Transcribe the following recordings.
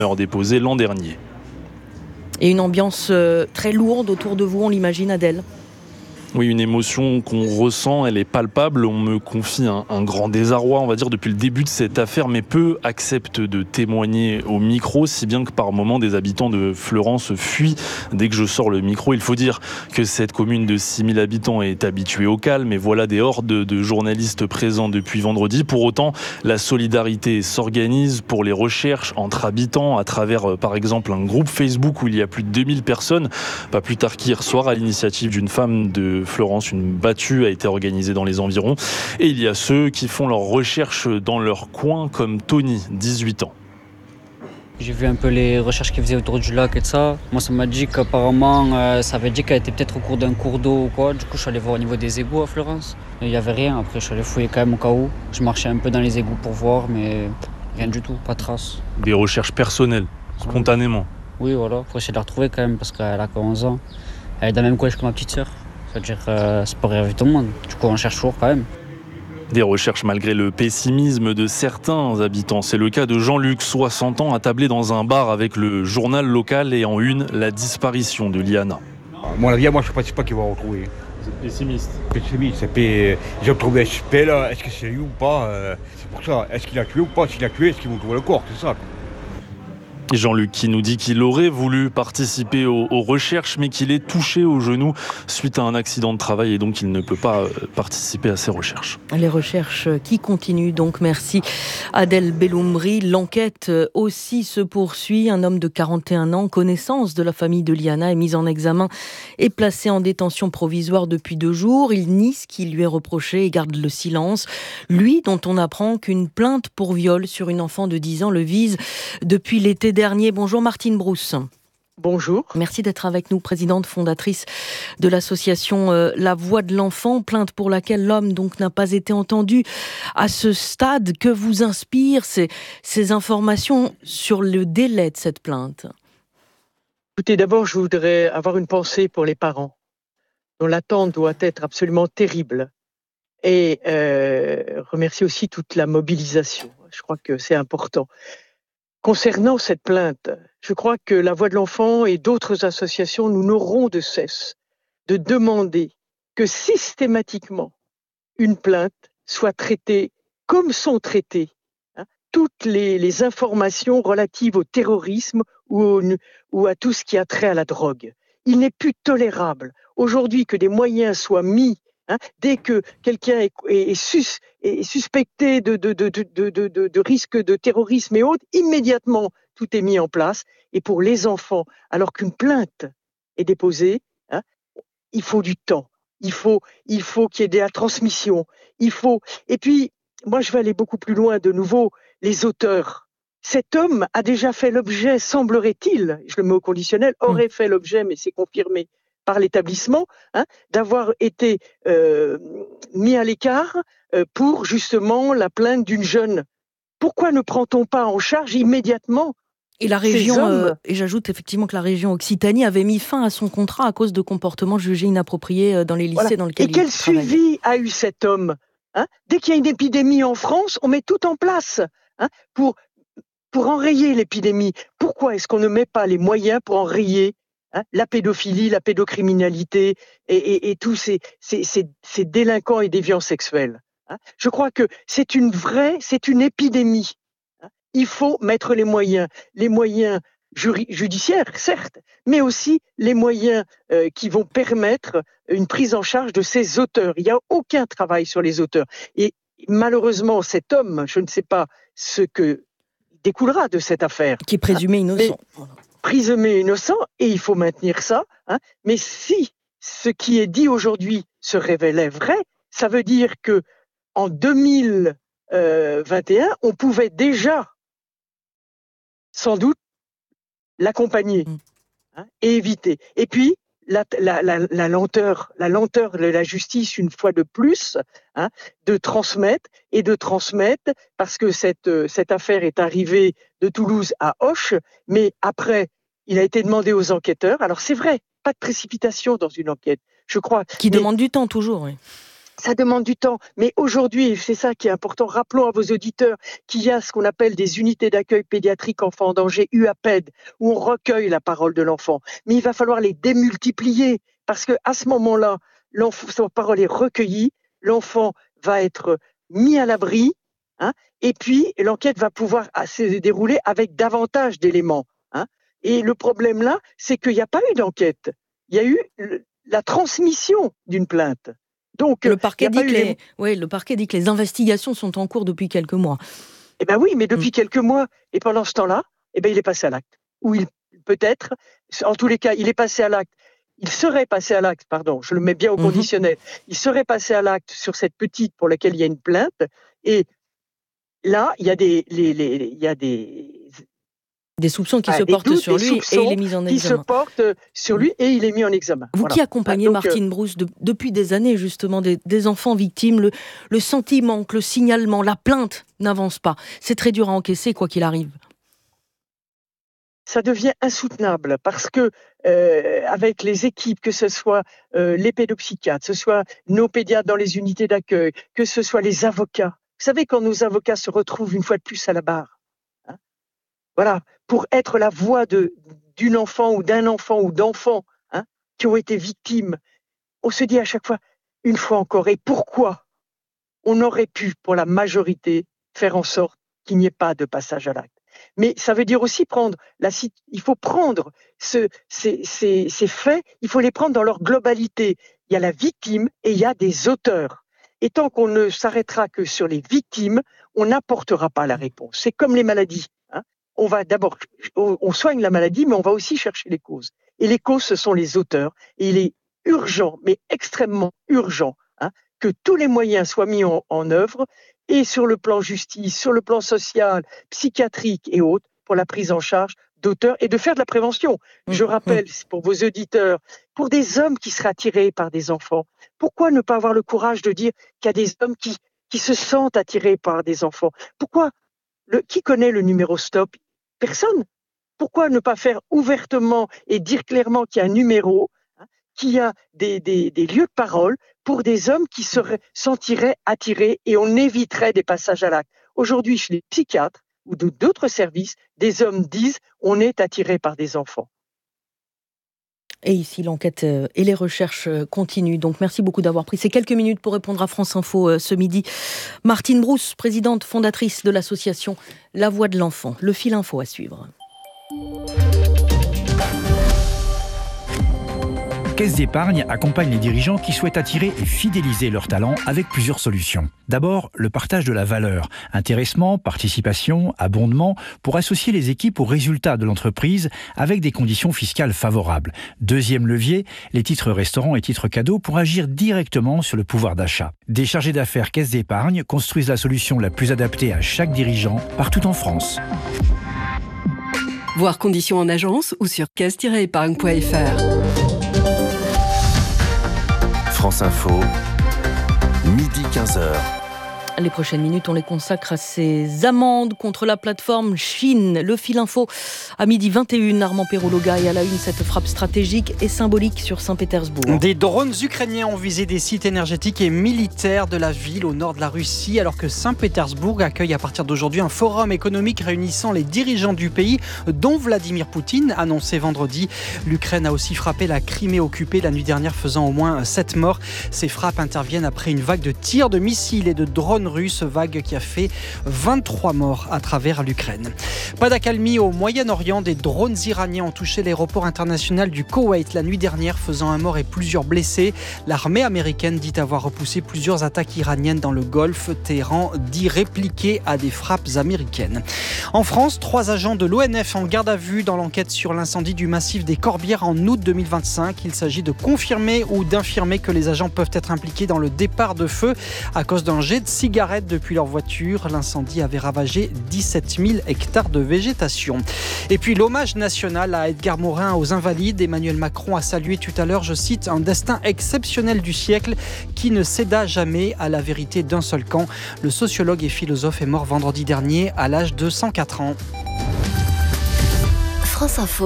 déposé l'an dernier. Et une ambiance très lourde autour de vous, on l'imagine, Adèle. Oui, une émotion qu'on ressent, elle est palpable. On me confie un grand désarroi, on va dire, depuis le début de cette affaire, mais peu acceptent de témoigner au micro, si bien que par moments, des habitants de Fleurance fuient dès que je sors le micro. Il faut dire que cette commune de 6000 habitants est habituée au calme, et voilà des hordes de journalistes présents depuis vendredi. Pour autant, la solidarité s'organise pour les recherches entre habitants à travers, par exemple, un groupe Facebook où il y a plus de 2000 personnes. Pas plus tard qu'hier soir, à l'initiative d'une femme de Fleurance, une battue a été organisée dans les environs. Et il y a ceux qui font leurs recherches dans leur coin, comme Tony, 18 ans. J'ai vu un peu les recherches qu'ils faisaient autour du lac et de ça. Moi, ça m'a dit qu'apparemment, ça avait dit qu'elle était peut-être au cours d'un cours d'eau ou quoi. Du coup, je suis allé voir au niveau des égouts à Fleurance. Il n'y avait rien. Après, je suis allé fouiller quand même au cas où. Je marchais un peu dans les égouts pour voir, mais rien du tout, pas de traces. Des recherches personnelles, spontanément. Oui, voilà. Faut essayer de la retrouver quand même parce qu'elle a que 11 ans. Elle est dans le même collège que ma petite sœur. C'est-à-dire c'est pas arrivé tout le monde. Du coup, on cherche toujours quand même. Des recherches malgré le pessimisme de certains habitants. C'est le cas de Jean-Luc, 60 ans, attablé dans un bar avec le journal local et en une, la disparition de Liana. À mon avis, moi je ne pense pas qu'ils vont retrouver. Vous êtes pessimiste? Pessimiste, ils ont trouvé un suspect là, est-ce que c'est lui ou pas c'est pour ça, est-ce qu'il a tué ou pas? S'il a tué, est-ce qu'ils vont trouver le corps? C'est ça. Et Jean-Luc qui nous dit qu'il aurait voulu participer aux recherches, mais qu'il est touché au genou suite à un accident de travail et donc il ne peut pas participer à ces recherches. Les recherches qui continuent donc, merci Adèle Belloumri. L'enquête aussi se poursuit. Un homme de 41 ans, connaissance de la famille de Liana, est mis en examen et placé en détention provisoire depuis 2 jours. Il nie ce qui lui est reproché et garde le silence. Lui, dont on apprend qu'une plainte pour viol sur une enfant de 10 ans le vise depuis l'été dernier. Bonjour Martine Brousse. Bonjour. Merci d'être avec nous, présidente fondatrice de l'association La Voix de l'Enfant, plainte pour laquelle l'homme donc n'a pas été entendu. À ce stade, que vous inspirent ces informations sur le délai de cette plainte? Écoutez, d'abord, je voudrais avoir une pensée pour les parents, dont l'attente doit être absolument terrible. Et remercier aussi toute la mobilisation. Je crois que c'est important. Concernant cette plainte, je crois que La Voix de l'Enfant et d'autres associations, nous n'aurons de cesse de demander que systématiquement une plainte soit traitée comme sont traitées toutes les informations relatives au terrorisme ou à tout ce qui a trait à la drogue. Il n'est plus tolérable aujourd'hui que des moyens soient mis dès que quelqu'un est suspecté de risque de terrorisme et autres, immédiatement tout est mis en place. Et pour les enfants, alors qu'une plainte est déposée, il faut du temps, il faut qu'il y ait de la transmission, et puis moi je vais aller beaucoup plus loin de nouveau, les auteurs. Cet homme a déjà fait l'objet, semblerait-il, je le mets au conditionnel, aurait fait l'objet, mais c'est confirmé par l'établissement, d'avoir été mis à l'écart pour justement la plainte d'une jeune. Pourquoi ne prend-on pas en charge immédiatement et la région, et j'ajoute effectivement que la région Occitanie avait mis fin à son contrat à cause de comportements jugés inappropriés dans les lycées dans lesquels il travaillait. Et quel suivi a eu cet homme? Dès qu'il y a une épidémie en France, on met tout en place pour enrayer l'épidémie. Pourquoi est-ce qu'on ne met pas les moyens pour enrayer la pédophilie, la pédocriminalité et tous ces délinquants et déviants sexuels? Je crois que c'est une épidémie. Il faut mettre les moyens judiciaires, certes, mais aussi les moyens qui vont permettre une prise en charge de ces auteurs. Il n'y a aucun travail sur les auteurs. Et malheureusement, cet homme, je ne sais pas ce que découlera de cette affaire. Qui est présumé innocent. Présumé innocent, et il faut maintenir ça. Mais si ce qui est dit aujourd'hui se révélait vrai, ça veut dire que en 2021, on pouvait déjà sans doute l'accompagner et éviter. Et puis, la lenteur de la justice, une fois de plus, de transmettre, parce que cette affaire est arrivée de Toulouse à Auch, mais après, il a été demandé aux enquêteurs. Alors c'est vrai, pas de précipitation dans une enquête, je crois. Qui demande du temps toujours, oui. Ça demande du temps, mais aujourd'hui, c'est ça qui est important, rappelons à vos auditeurs qu'il y a ce qu'on appelle des unités d'accueil pédiatrique enfants en danger, UAPED, où on recueille la parole de l'enfant. Mais il va falloir les démultiplier, parce qu'à ce moment-là, sa parole est recueillie, l'enfant va être mis à l'abri, et puis l'enquête va pouvoir se dérouler avec davantage d'éléments. Et le problème là, c'est qu'il n'y a pas eu d'enquête, il y a eu la transmission d'une plainte. Donc, le parquet dit que les investigations sont en cours depuis quelques mois. Eh bien oui, mais depuis quelques mois, et pendant ce temps-là, il est passé à l'acte. Ou peut-être, en tous les cas, il est passé à l'acte. Il serait passé à l'acte, pardon, je le mets bien au conditionnel. Il serait passé à l'acte sur cette petite pour laquelle il y a une plainte. Et là, il y a des soupçons qui se portent sur lui et il est mis en examen. Qui se portent sur lui et il est mis en examen. Vous qui accompagnez Martine Brousse depuis des années justement des enfants victimes, le sentiment que le signalement, la plainte n'avance pas, c'est très dur à encaisser quoi qu'il arrive. Ça devient insoutenable parce que avec les équipes, que ce soit les pédopsychiatres, que ce soit nos pédiatres dans les unités d'accueil, que ce soit les avocats. Vous savez, quand nos avocats se retrouvent une fois de plus à la barre, voilà, pour être la voix d'une enfant ou d'un enfant ou d'enfants qui ont été victimes, on se dit à chaque fois, une fois encore, et pourquoi on aurait pu, pour la majorité, faire en sorte qu'il n'y ait pas de passage à l'acte. Mais ça veut dire aussi il faut prendre ces faits, il faut les prendre dans leur globalité. Il y a la victime et il y a des auteurs. Et tant qu'on ne s'arrêtera que sur les victimes, on n'apportera pas la réponse. C'est comme les maladies. On va d'abord, on soigne la maladie, mais on va aussi chercher les causes. Et les causes, ce sont les auteurs. Et il est urgent, mais extrêmement urgent, que tous les moyens soient mis en œuvre, et sur le plan justice, sur le plan social, psychiatrique et autres, pour la prise en charge d'auteurs et de faire de la prévention. Je rappelle, pour vos auditeurs, pour des hommes qui seraient attirés par des enfants, pourquoi ne pas avoir le courage de dire qu'il y a des hommes qui se sentent attirés par des enfants? Pourquoi qui connaît le numéro stop? Personne. Pourquoi ne pas faire ouvertement et dire clairement qu'il y a un numéro, qu'il y a des lieux de parole pour des hommes qui se sentiraient attirés et on éviterait des passages à l'acte. Aujourd'hui, chez les psychiatres ou d'autres services, des hommes disent on est attiré par des enfants. Et ici, l'enquête et les recherches continuent. Donc, merci beaucoup d'avoir pris ces quelques minutes pour répondre à France Info ce midi. Martine Brousse, présidente fondatrice de l'association La Voix de l'Enfant. Le fil info à suivre. Caisse d'Épargne accompagne les dirigeants qui souhaitent attirer et fidéliser leurs talents avec plusieurs solutions. D'abord, le partage de la valeur, intéressement, participation, abondement, pour associer les équipes aux résultats de l'entreprise avec des conditions fiscales favorables. Deuxième levier, les titres restaurants et titres cadeaux pour agir directement sur le pouvoir d'achat. Des chargés d'affaires Caisse d'Épargne construisent la solution la plus adaptée à chaque dirigeant partout en France. Voir conditions en agence ou sur caisse-épargne.fr. France Info, midi 15h. Les prochaines minutes, on les consacre à ces amendes contre la plateforme Chine. Le fil info à midi 21. Armand Perrologa et à la une, cette frappe stratégique et symbolique sur Saint-Pétersbourg. Des drones ukrainiens ont visé des sites énergétiques et militaires de la ville au nord de la Russie, alors que Saint-Pétersbourg accueille à partir d'aujourd'hui un forum économique réunissant les dirigeants du pays, dont Vladimir Poutine, annoncé vendredi. L'Ukraine a aussi frappé la Crimée occupée la nuit dernière, faisant au moins 7 morts. Ces frappes interviennent après une vague de tirs de missiles et de drones russes, vague qui a fait 23 morts à travers l'Ukraine. Pas d'accalmie au Moyen-Orient, des drones iraniens ont touché l'aéroport international du Koweït la nuit dernière, faisant un mort et plusieurs blessés. L'armée américaine dit avoir repoussé plusieurs attaques iraniennes dans le Golfe. Téhéran dit répliquer à des frappes américaines. En France, 3 agents de l'ONF en garde à vue dans l'enquête sur l'incendie du massif des Corbières en août 2025. Il s'agit de confirmer ou d'infirmer que les agents peuvent être impliqués dans le départ de feu à cause d'un jet de cigarettes depuis leur voiture. L'incendie avait ravagé 17 000 hectares de végétation. Et puis l'hommage national à Edgar Morin aux Invalides. Emmanuel Macron a salué tout à l'heure, je cite, un destin exceptionnel du siècle qui ne céda jamais à la vérité d'un seul camp. Le sociologue et philosophe est mort vendredi dernier à l'âge de 104 ans. France Info.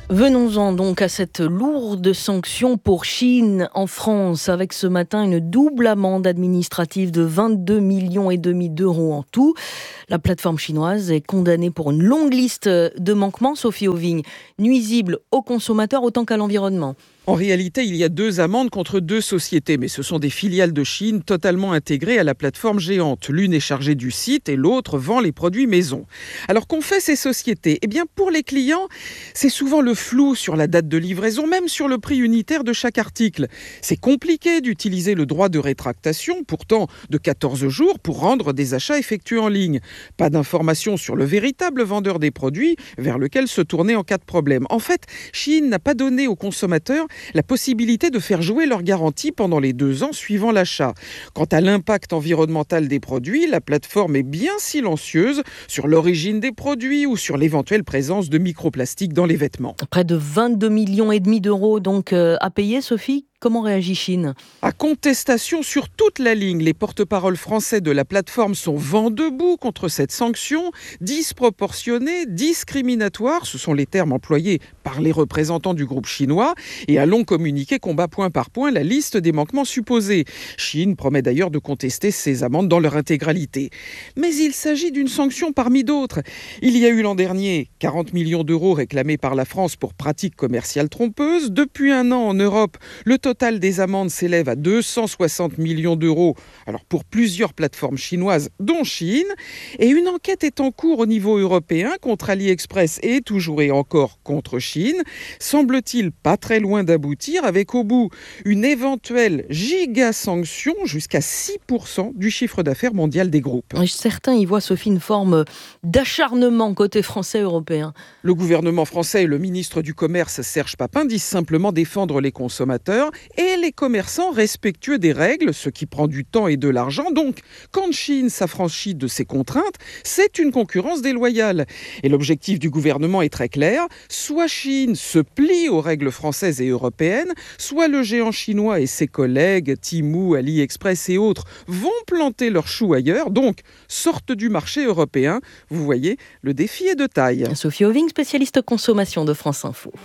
Venons-en donc à cette lourde sanction pour Shein en France, avec ce matin une double amende administrative de 22,5 millions d'euros en tout. La plateforme chinoise est condamnée pour une longue liste de manquements, Sophie Auvigne, nuisibles aux consommateurs autant qu'à l'environnement. En réalité, il y a 2 amendes contre 2 sociétés, mais ce sont des filiales de Shein totalement intégrées à la plateforme géante. L'une est chargée du site et l'autre vend les produits maison. Alors qu'ont fait ces sociétés ? Eh bien, pour les clients, c'est souvent le flou sur la date de livraison, même sur le prix unitaire de chaque article. C'est compliqué d'utiliser le droit de rétractation, pourtant de 14 jours, pour rendre des achats effectués en ligne. Pas d'informations sur le véritable vendeur des produits vers lequel se tourner en cas de problème. En fait, Shein n'a pas donné aux consommateurs la possibilité de faire jouer leur garantie pendant les 2 ans suivant l'achat. Quant à l'impact environnemental des produits, la plateforme est bien silencieuse sur l'origine des produits ou sur l'éventuelle présence de microplastiques dans les vêtements. Près de 22,5 millions d'euros donc à payer, Sophie. Comment réagit Shein ? À contestation sur toute la ligne, les porte-paroles français de la plateforme sont vent debout contre cette sanction, disproportionnée, discriminatoire, ce sont les termes employés par les représentants du groupe chinois, et un long communiqué combat point par point la liste des manquements supposés. Shein promet d'ailleurs de contester ces amendes dans leur intégralité. Mais il s'agit d'une sanction parmi d'autres. Il y a eu l'an dernier 40 millions d'euros réclamés par la France pour pratiques commerciales trompeuses. Depuis 1 an en Europe, le total des amendes s'élève à 260 millions d'euros, alors pour plusieurs plateformes chinoises, dont Shein. Et une enquête est en cours au niveau européen contre AliExpress et toujours et encore contre Shein. Semble-t-il pas très loin d'aboutir, avec au bout une éventuelle giga-sanction jusqu'à 6% du chiffre d'affaires mondial des groupes. Certains y voient, Sophie, une forme d'acharnement côté français européen. Le gouvernement français et le ministre du Commerce, Serge Papin, disent simplement défendre les consommateurs et les commerçants respectueux des règles, ce qui prend du temps et de l'argent. Donc, quand Shein s'affranchit de ces contraintes, c'est une concurrence déloyale. Et l'objectif du gouvernement est très clair. Soit Shein se plie aux règles françaises et européennes, soit le géant chinois et ses collègues, Temu, AliExpress et autres, vont planter leurs choux ailleurs, donc sortent du marché européen. Vous voyez, le défi est de taille. Sophie Auvigne, spécialiste consommation de France Info.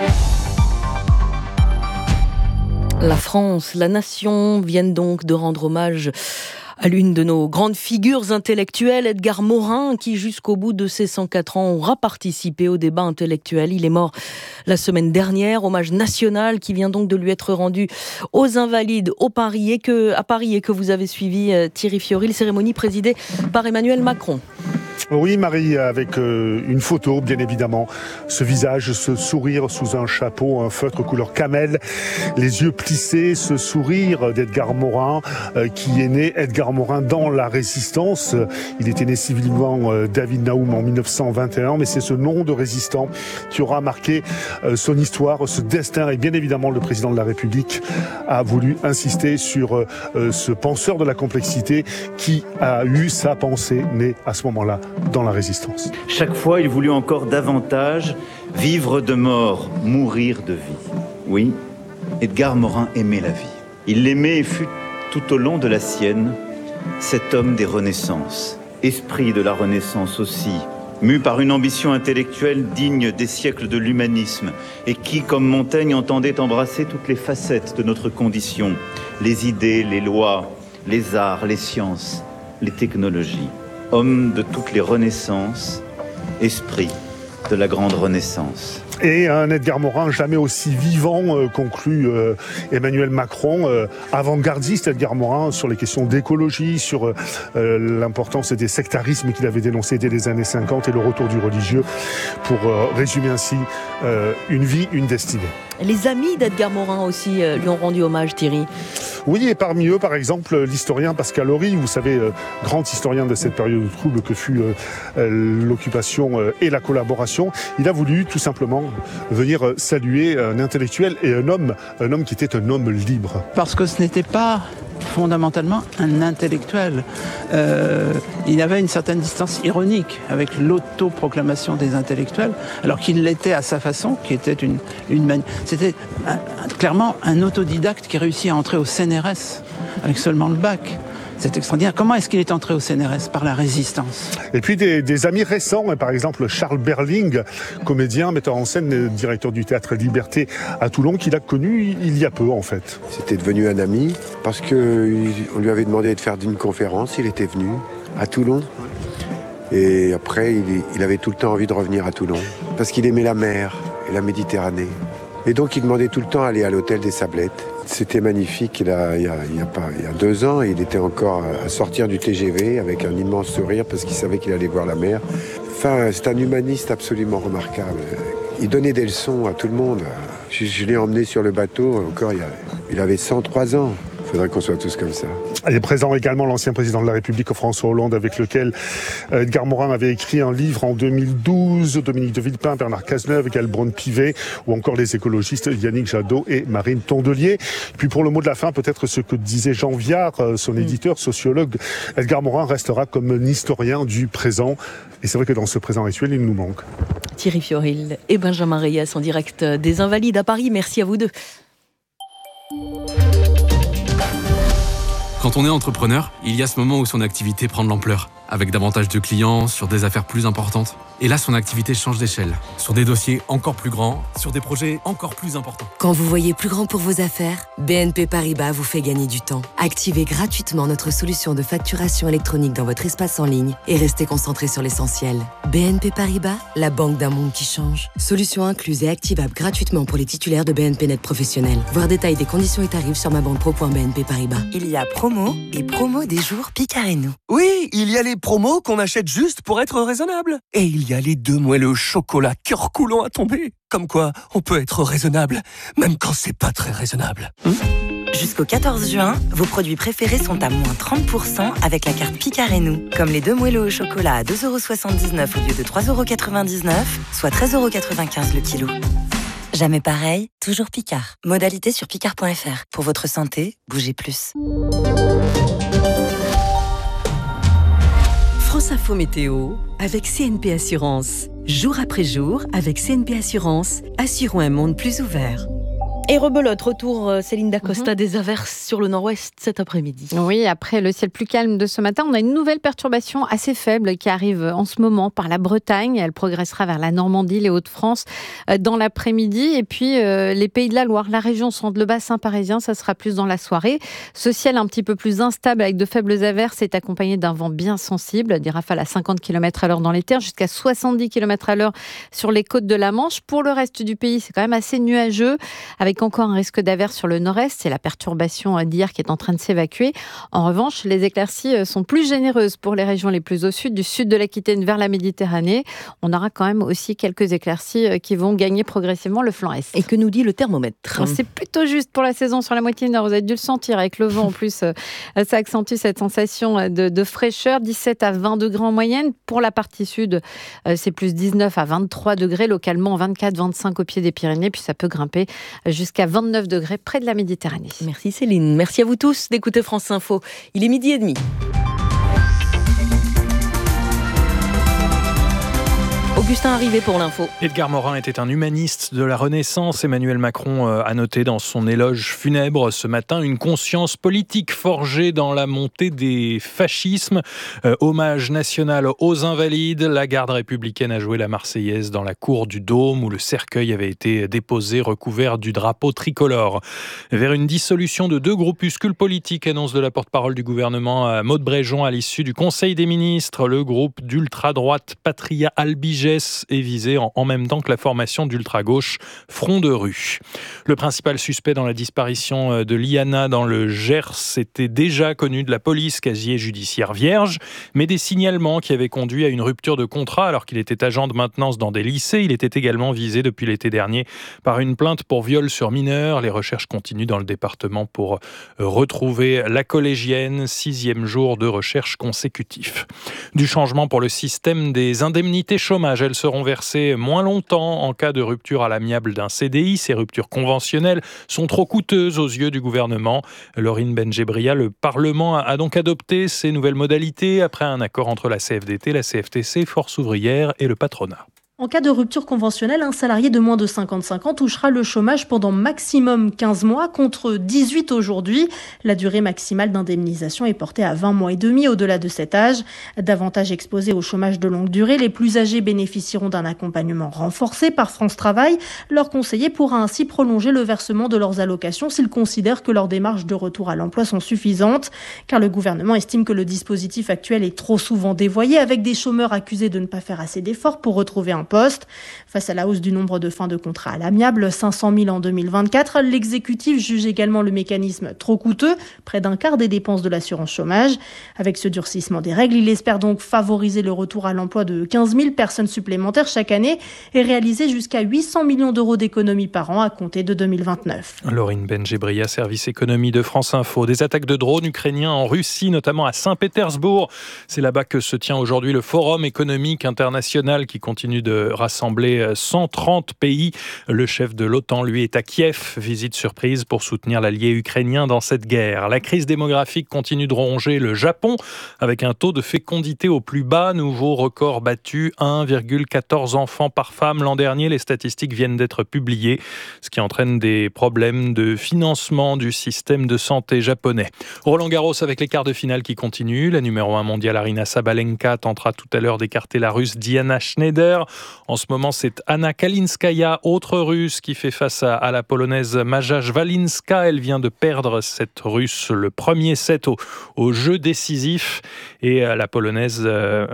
La France, la nation viennent donc de rendre hommage à l'une de nos grandes figures intellectuelles, Edgar Morin, qui jusqu'au bout de ses 104 ans aura participé au débat intellectuel. Il est mort la semaine dernière, hommage national qui vient donc de lui être rendu aux Invalides à Paris et que vous avez suivi, Thierry Fioril, cérémonie présidée par Emmanuel Macron. Oui, Marie, avec une photo, bien évidemment. Ce visage, ce sourire sous un chapeau, un feutre couleur camel, les yeux plissés, ce sourire d'Edgar Morin, qui est né, Edgar Morin, dans la Résistance. Il était né civilement David Naoum en 1921, mais c'est ce nom de résistant qui aura marqué son histoire, ce destin. Et bien évidemment, le président de la République a voulu insister sur ce penseur de la complexité qui a eu sa pensée née à ce moment-là dans la Résistance. Chaque fois, il voulut encore davantage vivre de mort, mourir de vie. Oui, Edgar Morin aimait la vie. Il l'aimait et fut tout au long de la sienne cet homme des Renaissances, esprit de la Renaissance aussi, mu par une ambition intellectuelle digne des siècles de l'humanisme et qui, comme Montaigne, entendait embrasser toutes les facettes de notre condition, les idées, les lois, les arts, les sciences, les technologies. Homme de toutes les renaissances, esprit de la grande Renaissance. Et un Edgar Morin jamais aussi vivant, conclut Emmanuel Macron, avant-gardiste Edgar Morin sur les questions d'écologie, sur l'importance des sectarismes qu'il avait dénoncés dès les années 50 et le retour du religieux, pour résumer ainsi une vie, une destinée. Les amis d'Edgar Morin aussi lui ont rendu hommage, Thierry. Oui, et parmi eux, par exemple, l'historien Pascal Horry, vous savez, grand historien de cette période trouble que fut l'occupation et la collaboration. Il a voulu tout simplement venir saluer un intellectuel et un homme qui était un homme libre. Parce que ce n'était pas fondamentalement un intellectuel. Il avait une certaine distance ironique avec l'autoproclamation des intellectuels, alors qu'il l'était à sa façon, qui était c'était clairement un autodidacte qui réussit à entrer au CNRS avec seulement le bac. C'est extraordinaire. Comment est-ce qu'il est entré au CNRS? Par la résistance. Et puis des amis récents, par exemple Charles Berling, comédien, metteur en scène, directeur du théâtre Liberté à Toulon, qu'il a connu il y a peu en fait. C'était devenu un ami parce qu'on lui avait demandé de faire une conférence, il était venu à Toulon. Et après, il avait tout le temps envie de revenir à Toulon parce qu'il aimait la mer et la Méditerranée. Et donc il demandait tout le temps d'aller à l'hôtel des Sablettes. C'était magnifique, il y a 2 ans, il était encore à sortir du TGV avec un immense sourire parce qu'il savait qu'il allait voir la mer. Enfin, c'est un humaniste absolument remarquable. Il donnait des leçons à tout le monde. Je l'ai emmené sur le bateau, encore il avait 103 ans. Il faudrait qu'on soit tous comme ça. Il est présent également l'ancien président de la République, François Hollande, avec lequel Edgar Morin avait écrit un livre en 2012, Dominique de Villepin, Bernard Cazeneuve, Galbron Pivet, ou encore les écologistes Yannick Jadot et Marine Tondelier. Puis pour le mot de la fin, peut-être ce que disait Jean Viard, son éditeur, sociologue, Edgar Morin restera comme un historien du présent. Et c'est vrai que dans ce présent actuel, il nous manque. Thierry Fioril et Benjamin Reyes en direct des Invalides à Paris. Merci à vous deux. Quand on est entrepreneur, il y a ce moment où son activité prend de l'ampleur, avec davantage de clients, sur des affaires plus importantes. Et là, son activité change d'échelle, sur des dossiers encore plus grands, sur des projets encore plus importants. Quand vous voyez plus grand pour vos affaires, BNP Paribas vous fait gagner du temps. Activez gratuitement notre solution de facturation électronique dans votre espace en ligne et restez concentré sur l'essentiel. BNP Paribas, la banque d'un monde qui change. Solution incluse et activable gratuitement pour les titulaires de BNP Net Professionnel. Voir détail des conditions et tarifs sur mabanquepro.bnp Paribas. Il y a promo et promo des jours Picard et nous. Oui, il y a les promos qu'on achète juste pour être raisonnable. Et il y a les 2 moelleux au chocolat cœur coulant à tomber. Comme quoi, on peut être raisonnable, même quand c'est pas très raisonnable. Jusqu'au 14 juin, vos produits préférés sont à moins 30% avec la carte Picard et nous. Comme les 2 moelleux au chocolat à 2,79€ au lieu de 3,99€, soit 13,95€ le kilo. Jamais pareil, toujours Picard. Modalité sur picard.fr. Pour votre santé, bougez plus. France Info Météo avec CNP Assurance. Jour après jour, avec CNP Assurance, assurons un monde plus ouvert. Et rebelote, retour Céline Dacosta des averses sur le nord-ouest cet après-midi. Oui, après le ciel plus calme de ce matin, on a une nouvelle perturbation assez faible qui arrive en ce moment par la Bretagne. Elle progressera vers la Normandie, les Hauts-de-France dans l'après-midi. Et puis les Pays de la Loire, la région centre, le bassin parisien, ça sera plus dans la soirée. Ce ciel un petit peu plus instable avec de faibles averses est accompagné d'un vent bien sensible, des rafales à 50 km/h dans les terres, jusqu'à 70 km/h sur les côtes de la Manche. Pour le reste du pays, c'est quand même assez nuageux, avec encore un risque d'averse sur le nord-est. C'est la perturbation d'hier qui est en train de s'évacuer. En revanche, les éclaircies sont plus généreuses pour les régions les plus au sud, du sud de l'Aquitaine vers la Méditerranée. On aura quand même aussi quelques éclaircies qui vont gagner progressivement le flanc est. Et que nous dit le thermomètre ? C'est plutôt juste pour la saison sur la moitié nord. Vous avez dû le sentir avec le vent. En plus, ça accentue cette sensation de fraîcheur. 17 à 20 degrés en moyenne. Pour la partie sud, c'est plus 19 à 23 degrés. Localement, 24-25 au pied des Pyrénées. Puis ça peut grimper jusqu'à 29 degrés près de la Méditerranée. Merci Céline. Merci à vous tous d'écouter France Info. Il est 12h30. Augustin arrivé pour l'info. Edgar Morin était un humaniste de la Renaissance. Emmanuel Macron a noté dans son éloge funèbre ce matin une conscience politique forgée dans la montée des fascismes. Hommage national aux Invalides. La garde républicaine a joué la Marseillaise dans la cour du Dôme où le cercueil avait été déposé recouvert du drapeau tricolore. Vers une dissolution de 2 groupuscules politiques, annonce de la porte-parole du gouvernement Maud Bréjon à l'issue du Conseil des ministres. Le groupe d'ultra-droite Patria Albigès est visé en même temps que la formation d'ultra-gauche Front de Rue. Le principal suspect dans la disparition de Liana dans le Gers était déjà connu de la police, casier judiciaire vierge, mais des signalements qui avaient conduit à une rupture de contrat alors qu'il était agent de maintenance dans des lycées. Il était également visé depuis l'été dernier par une plainte pour viol sur mineur. Les recherches continuent dans le département pour retrouver la collégienne, 6e jour de recherche consécutif. Du changement pour le système des indemnités chômage. Elles seront versées moins longtemps en cas de rupture à l'amiable d'un CDI. Ces ruptures conventionnelles sont trop coûteuses aux yeux du gouvernement. Laurine Benjebria, le Parlement a donc adopté ces nouvelles modalités après un accord entre la CFDT, la CFTC, Force ouvrière et le patronat. En cas de rupture conventionnelle, un salarié de moins de 55 ans touchera le chômage pendant maximum 15 mois contre 18 aujourd'hui. La durée maximale d'indemnisation est portée à 20 mois et demi au-delà de cet âge. Davantage exposés au chômage de longue durée, les plus âgés bénéficieront d'un accompagnement renforcé par France Travail. Leur conseiller pourra ainsi prolonger le versement de leurs allocations s'ils considèrent que leurs démarches de retour à l'emploi sont suffisantes. Car le gouvernement estime que le dispositif actuel est trop souvent dévoyé, avec des chômeurs accusés de ne pas faire assez d'efforts pour retrouver un poste. Face à la hausse du nombre de fins de contrat à l'amiable, 500 000 en 2024, l'exécutif juge également le mécanisme trop coûteux, près d'un quart des dépenses de l'assurance chômage. Avec ce durcissement des règles, il espère donc favoriser le retour à l'emploi de 15 000 personnes supplémentaires chaque année et réaliser jusqu'à 800 millions d'euros d'économies par an à compter de 2029. Laurine Benjebria, service économie de France Info. Des attaques de drones ukrainiens en Russie, notamment à Saint-Pétersbourg. C'est là-bas que se tient aujourd'hui le Forum économique international qui continue de rassembler 130 pays. Le chef de l'OTAN, lui, est à Kiev, visite surprise pour soutenir l'allié ukrainien dans cette guerre. La crise démographique continue de ronger le Japon avec un taux de fécondité au plus bas, nouveau record battu, 1,14 enfants par femme l'an dernier. Les statistiques viennent d'être publiées, ce qui entraîne des problèmes de financement du système de santé japonais. Roland Garros avec les quarts de finale qui continuent. La numéro 1 mondiale Aryna Sabalenka tentera tout à l'heure d'écarter la Russe Diana Schneider. En ce moment, c'est Anna Kalinskaya, autre Russe, qui fait face à la Polonaise Maja Jwalinska. Elle vient de perdre cette Russe le premier set au jeu décisif. Et la Polonaise,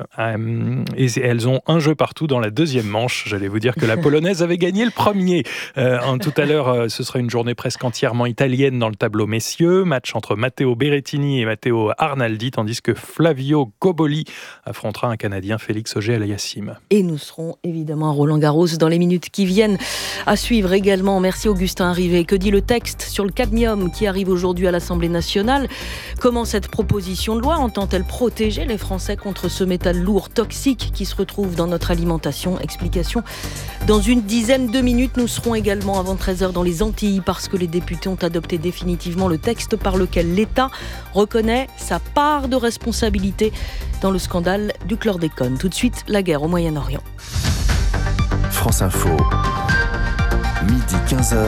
elles ont un jeu partout dans la deuxième manche. J'allais vous dire que la Polonaise avait gagné le premier. Tout à l'heure, ce sera une journée presque entièrement italienne dans le tableau messieurs. Match entre Matteo Berrettini et Matteo Arnaldi, tandis que Flavio Goboli affrontera un Canadien, Félix Auger-Aliassime. Et nous serons évidemment à Roland-Garros dans les minutes qui viennent. À suivre également, merci Augustin Arrivé. Que dit le texte sur le cadmium qui arrive aujourd'hui à l'Assemblée nationale? Comment cette proposition de loi entend-elle protéger les Français contre ce métal lourd toxique qui se retrouve dans notre alimentation? Explication dans une dizaine de minutes. Nous serons également avant 13h dans les Antilles parce que les députés ont adopté définitivement le texte par lequel l'État reconnaît sa part de responsabilité dans le scandale du chlordécone. Tout de suite, la guerre au Moyen-Orient. France Info, midi 15h.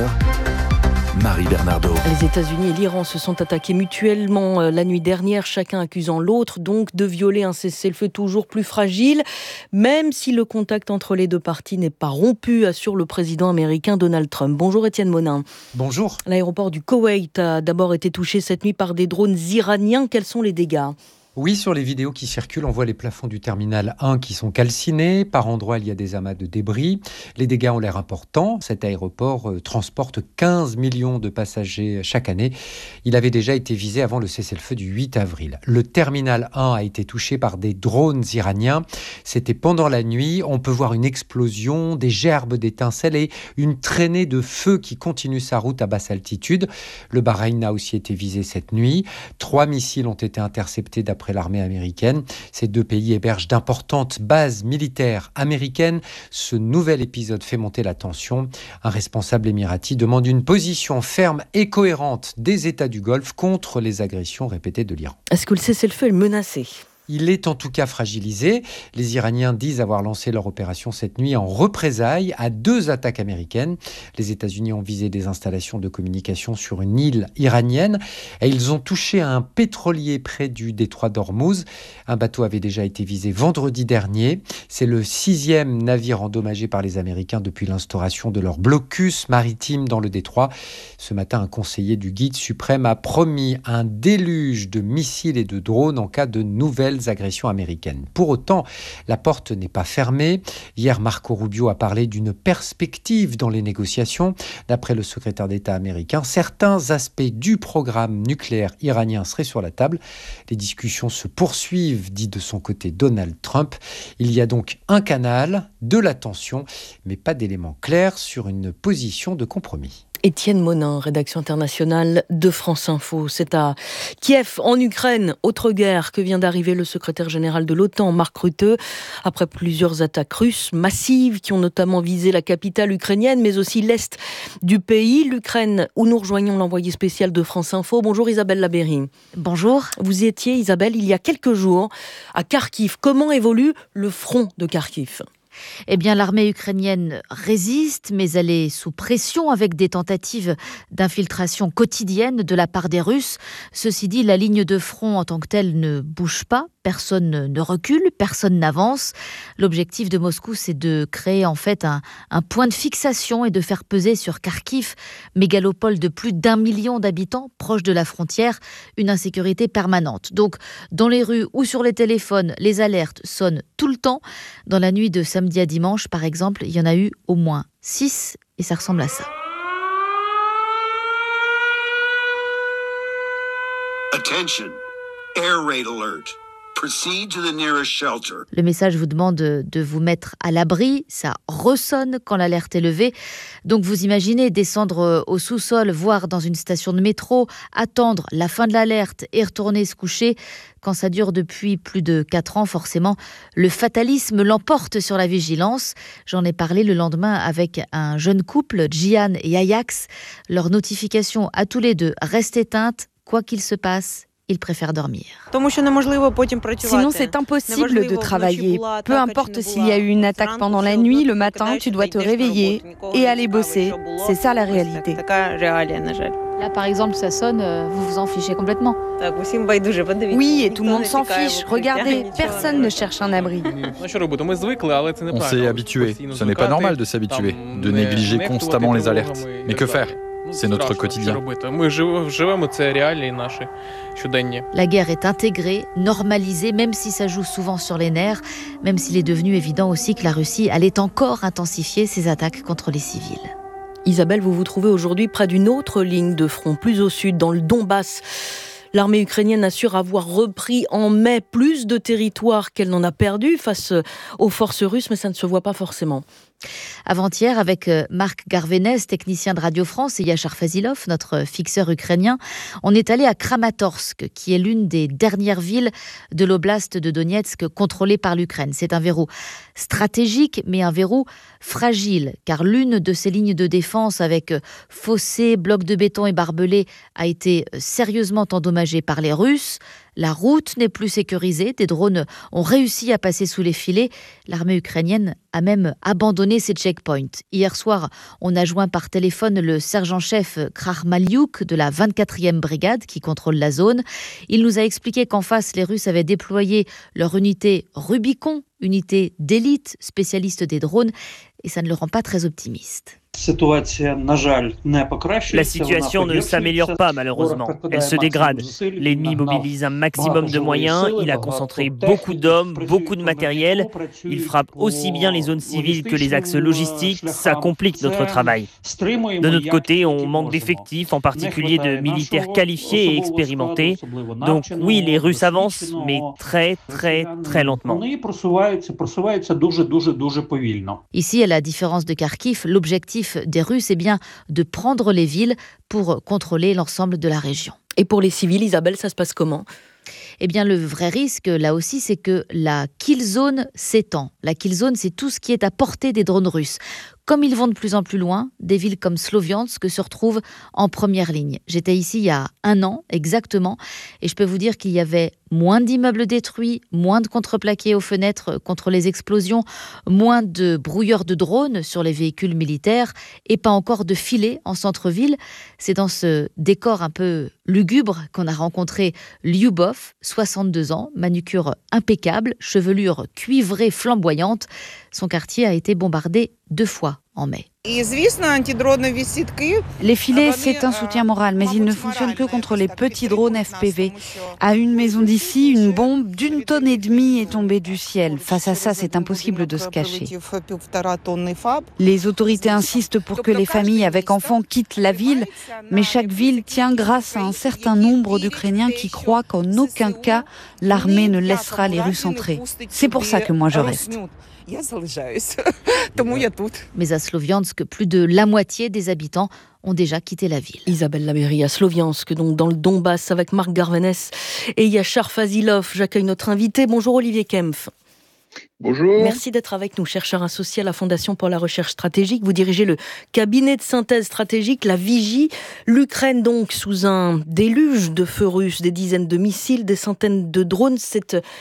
Marie Bernardo. Les États-Unis et l'Iran se sont attaqués mutuellement la nuit dernière, chacun accusant l'autre donc de violer un cessez-le-feu toujours plus fragile, même si le contact entre les deux parties n'est pas rompu, assure le président américain Donald Trump. Bonjour Étienne Monin. Bonjour. L'aéroport du Koweït a d'abord été touché cette nuit par des drones iraniens. Quels sont les dégâts ? Oui, sur les vidéos qui circulent, on voit les plafonds du terminal 1 qui sont calcinés. Par endroits, il y a des amas de débris. Les dégâts ont l'air importants. Cet aéroport transporte 15 millions de passagers chaque année. Il avait déjà été visé avant le cessez-le-feu du 8 avril. Le terminal 1 a été touché par des drones iraniens. C'était pendant la nuit. On peut voir une explosion, des gerbes d'étincelles et une traînée de feu qui continue sa route à basse altitude. Le Bahreïn a aussi été visé cette nuit. 3 missiles ont été interceptés d'après l'armée américaine. Ces deux pays hébergent d'importantes bases militaires américaines. Ce nouvel épisode fait monter la tension. Un responsable émirati demande une position ferme et cohérente des États du Golfe contre les agressions répétées de l'Iran. Est-ce que le cessez-le-feu est menacé ? Il est en tout cas fragilisé. Les Iraniens disent avoir lancé leur opération cette nuit en représailles à 2 attaques américaines. Les États-Unis ont visé des installations de communication sur une île iranienne et ils ont touché un pétrolier près du détroit d'Ormuz. Un bateau avait déjà été visé vendredi dernier. C'est le 6e navire endommagé par les Américains depuis l'instauration de leur blocus maritime dans le détroit. Ce matin, un conseiller du guide suprême a promis un déluge de missiles et de drones en cas de nouvelles agressions américaines. Pour autant, la porte n'est pas fermée. Hier, Marco Rubio a parlé d'une perspective dans les négociations. D'après le secrétaire d'État américain, certains aspects du programme nucléaire iranien seraient sur la table. Les discussions se poursuivent, dit de son côté Donald Trump. Il y a donc un canal, de la tension, mais pas d'éléments clairs sur une position de compromis. Étienne Monin, rédaction internationale de France Info. C'est à Kiev, en Ukraine, autre guerre, que vient d'arriver le secrétaire général de l'OTAN, Mark Rutte, après plusieurs attaques russes massives qui ont notamment visé la capitale ukrainienne, mais aussi l'est du pays, l'Ukraine, où nous rejoignons l'envoyé spécial de France Info. Bonjour Isabelle Labéry. Bonjour. Vous étiez, Isabelle, il y a quelques jours à Kharkiv. Comment évolue le front de Kharkiv ? Eh bien, l'armée ukrainienne résiste, mais elle est sous pression avec des tentatives d'infiltration quotidienne de la part des Russes. Ceci dit, la ligne de front en tant que telle ne bouge pas. Personne ne recule, personne n'avance. L'objectif de Moscou, c'est de créer en fait un point de fixation et de faire peser sur Kharkiv, mégalopole de plus d'1 million d'habitants, proche de la frontière, une insécurité permanente. Donc, dans les rues ou sur les téléphones, les alertes sonnent tout le temps. Dans la nuit de samedi à dimanche, par exemple, il y en a eu au moins 6 et ça ressemble à ça. Attention, air raid alert. Proceed to the nearest shelter. Le message vous demande de vous mettre à l'abri, ça ressonne quand l'alerte est levée. Donc vous imaginez descendre au sous-sol, voire dans une station de métro, attendre la fin de l'alerte et retourner se coucher. Quand ça dure depuis plus de 4 ans, forcément, le fatalisme l'emporte sur la vigilance. J'en ai parlé le lendemain avec un jeune couple, Gian et Ajax. Leur notification à tous les deux reste éteinte, quoi qu'il se passe. Ils préfèrent dormir. Sinon, c'est impossible de travailler. Peu importe s'il y a eu une attaque pendant la nuit, le matin, tu dois te réveiller et aller bosser. C'est ça la réalité. Là, par exemple, ça sonne, vous vous en fichez complètement. Oui, et tout le monde s'en fiche. Regardez, personne ne cherche un abri. On s'est habitué. Ce n'est pas normal de s'habituer, de négliger constamment les alertes. Mais que faire ? C'est notre quotidien. La guerre est intégrée, normalisée, même si ça joue souvent sur les nerfs, même s'il est devenu évident aussi que la Russie allait encore intensifier ses attaques contre les civils. Isabelle, vous vous trouvez aujourd'hui près d'une autre ligne de front, plus au sud, dans le Donbass. L'armée ukrainienne assure avoir repris en mai plus de territoires qu'elle n'en a perdu face aux forces russes, mais ça ne se voit pas forcément. Avant-hier, avec Marc Garvenès, technicien de Radio France, et Yachar Fazilov, notre fixeur ukrainien, on est allé à Kramatorsk, qui est l'une des dernières villes de l'oblast de Donetsk contrôlée par l'Ukraine. C'est un verrou stratégique, mais un verrou fragile, car l'une de ces lignes de défense avec fossés, blocs de béton et barbelés a été sérieusement endommagée par les Russes. La route n'est plus sécurisée, des drones ont réussi à passer sous les filets. L'armée ukrainienne a même abandonné ses checkpoints. Hier soir, on a joint par téléphone le sergent-chef Krahmaliuk de la 24e brigade qui contrôle la zone. Il nous a expliqué qu'en face, les Russes avaient déployé leur unité Rubicon, unité d'élite spécialiste des drones, et ça ne le rend pas très optimiste. La situation ne s'améliore pas malheureusement, elle se dégrade. L'ennemi mobilise un maximum de moyens, il a concentré beaucoup d'hommes, beaucoup de matériel, il frappe aussi bien les zones civiles que les axes logistiques, ça complique notre travail. De notre côté, on manque d'effectifs, en particulier de militaires qualifiés et expérimentés. Donc oui, les Russes avancent, mais très lentement. Ici, à la différence de Kharkiv, l'objectif des Russes est bien de prendre les villes pour contrôler l'ensemble de la région. Et pour les civils, Isabelle, ça se passe comment ? Eh bien, le vrai risque, là aussi, c'est que la kill zone s'étend. La kill zone, c'est tout ce qui est à portée des drones russes. Comme ils vont de plus en plus loin, des villes comme Sloviansk se retrouvent en première ligne. J'étais ici il y a 1 an, exactement, et je peux vous dire qu'il y avait moins d'immeubles détruits, moins de contreplaqués aux fenêtres contre les explosions, moins de brouilleurs de drones sur les véhicules militaires, et pas encore de filets en centre-ville. C'est dans ce décor un peu lugubre qu'on a rencontré Lyubov, 62 ans, manucure impeccable, chevelure cuivrée flamboyante. Son quartier a été bombardé 2 fois en mai. Les filets, c'est un soutien moral, mais ils ne fonctionnent que contre les petits drones FPV. À une maison d'ici, une bombe d'1,5 tonne est tombée du ciel. Face à ça, c'est impossible de se cacher. Les autorités insistent pour que les familles avec enfants quittent la ville, mais chaque ville tient grâce à un certain nombre d'Ukrainiens qui croient qu'en aucun cas, l'armée ne laissera les Russes entrer. C'est pour ça que moi je reste. Mais à Sloviansk, plus de la moitié des habitants ont déjà quitté la ville. Isabelle Labéry à Sloviansk, donc dans le Donbass, avec Marc Garvenès et Yachar Fazilov. J'accueille notre invité. Bonjour Olivier Kempf. Bonjour. Merci d'être avec nous, chercheur associé à la Fondation pour la recherche stratégique. Vous dirigez le cabinet de synthèse stratégique, la Vigie. L'Ukraine donc sous un déluge de feux russes, des dizaines de missiles, des centaines de drones. C'est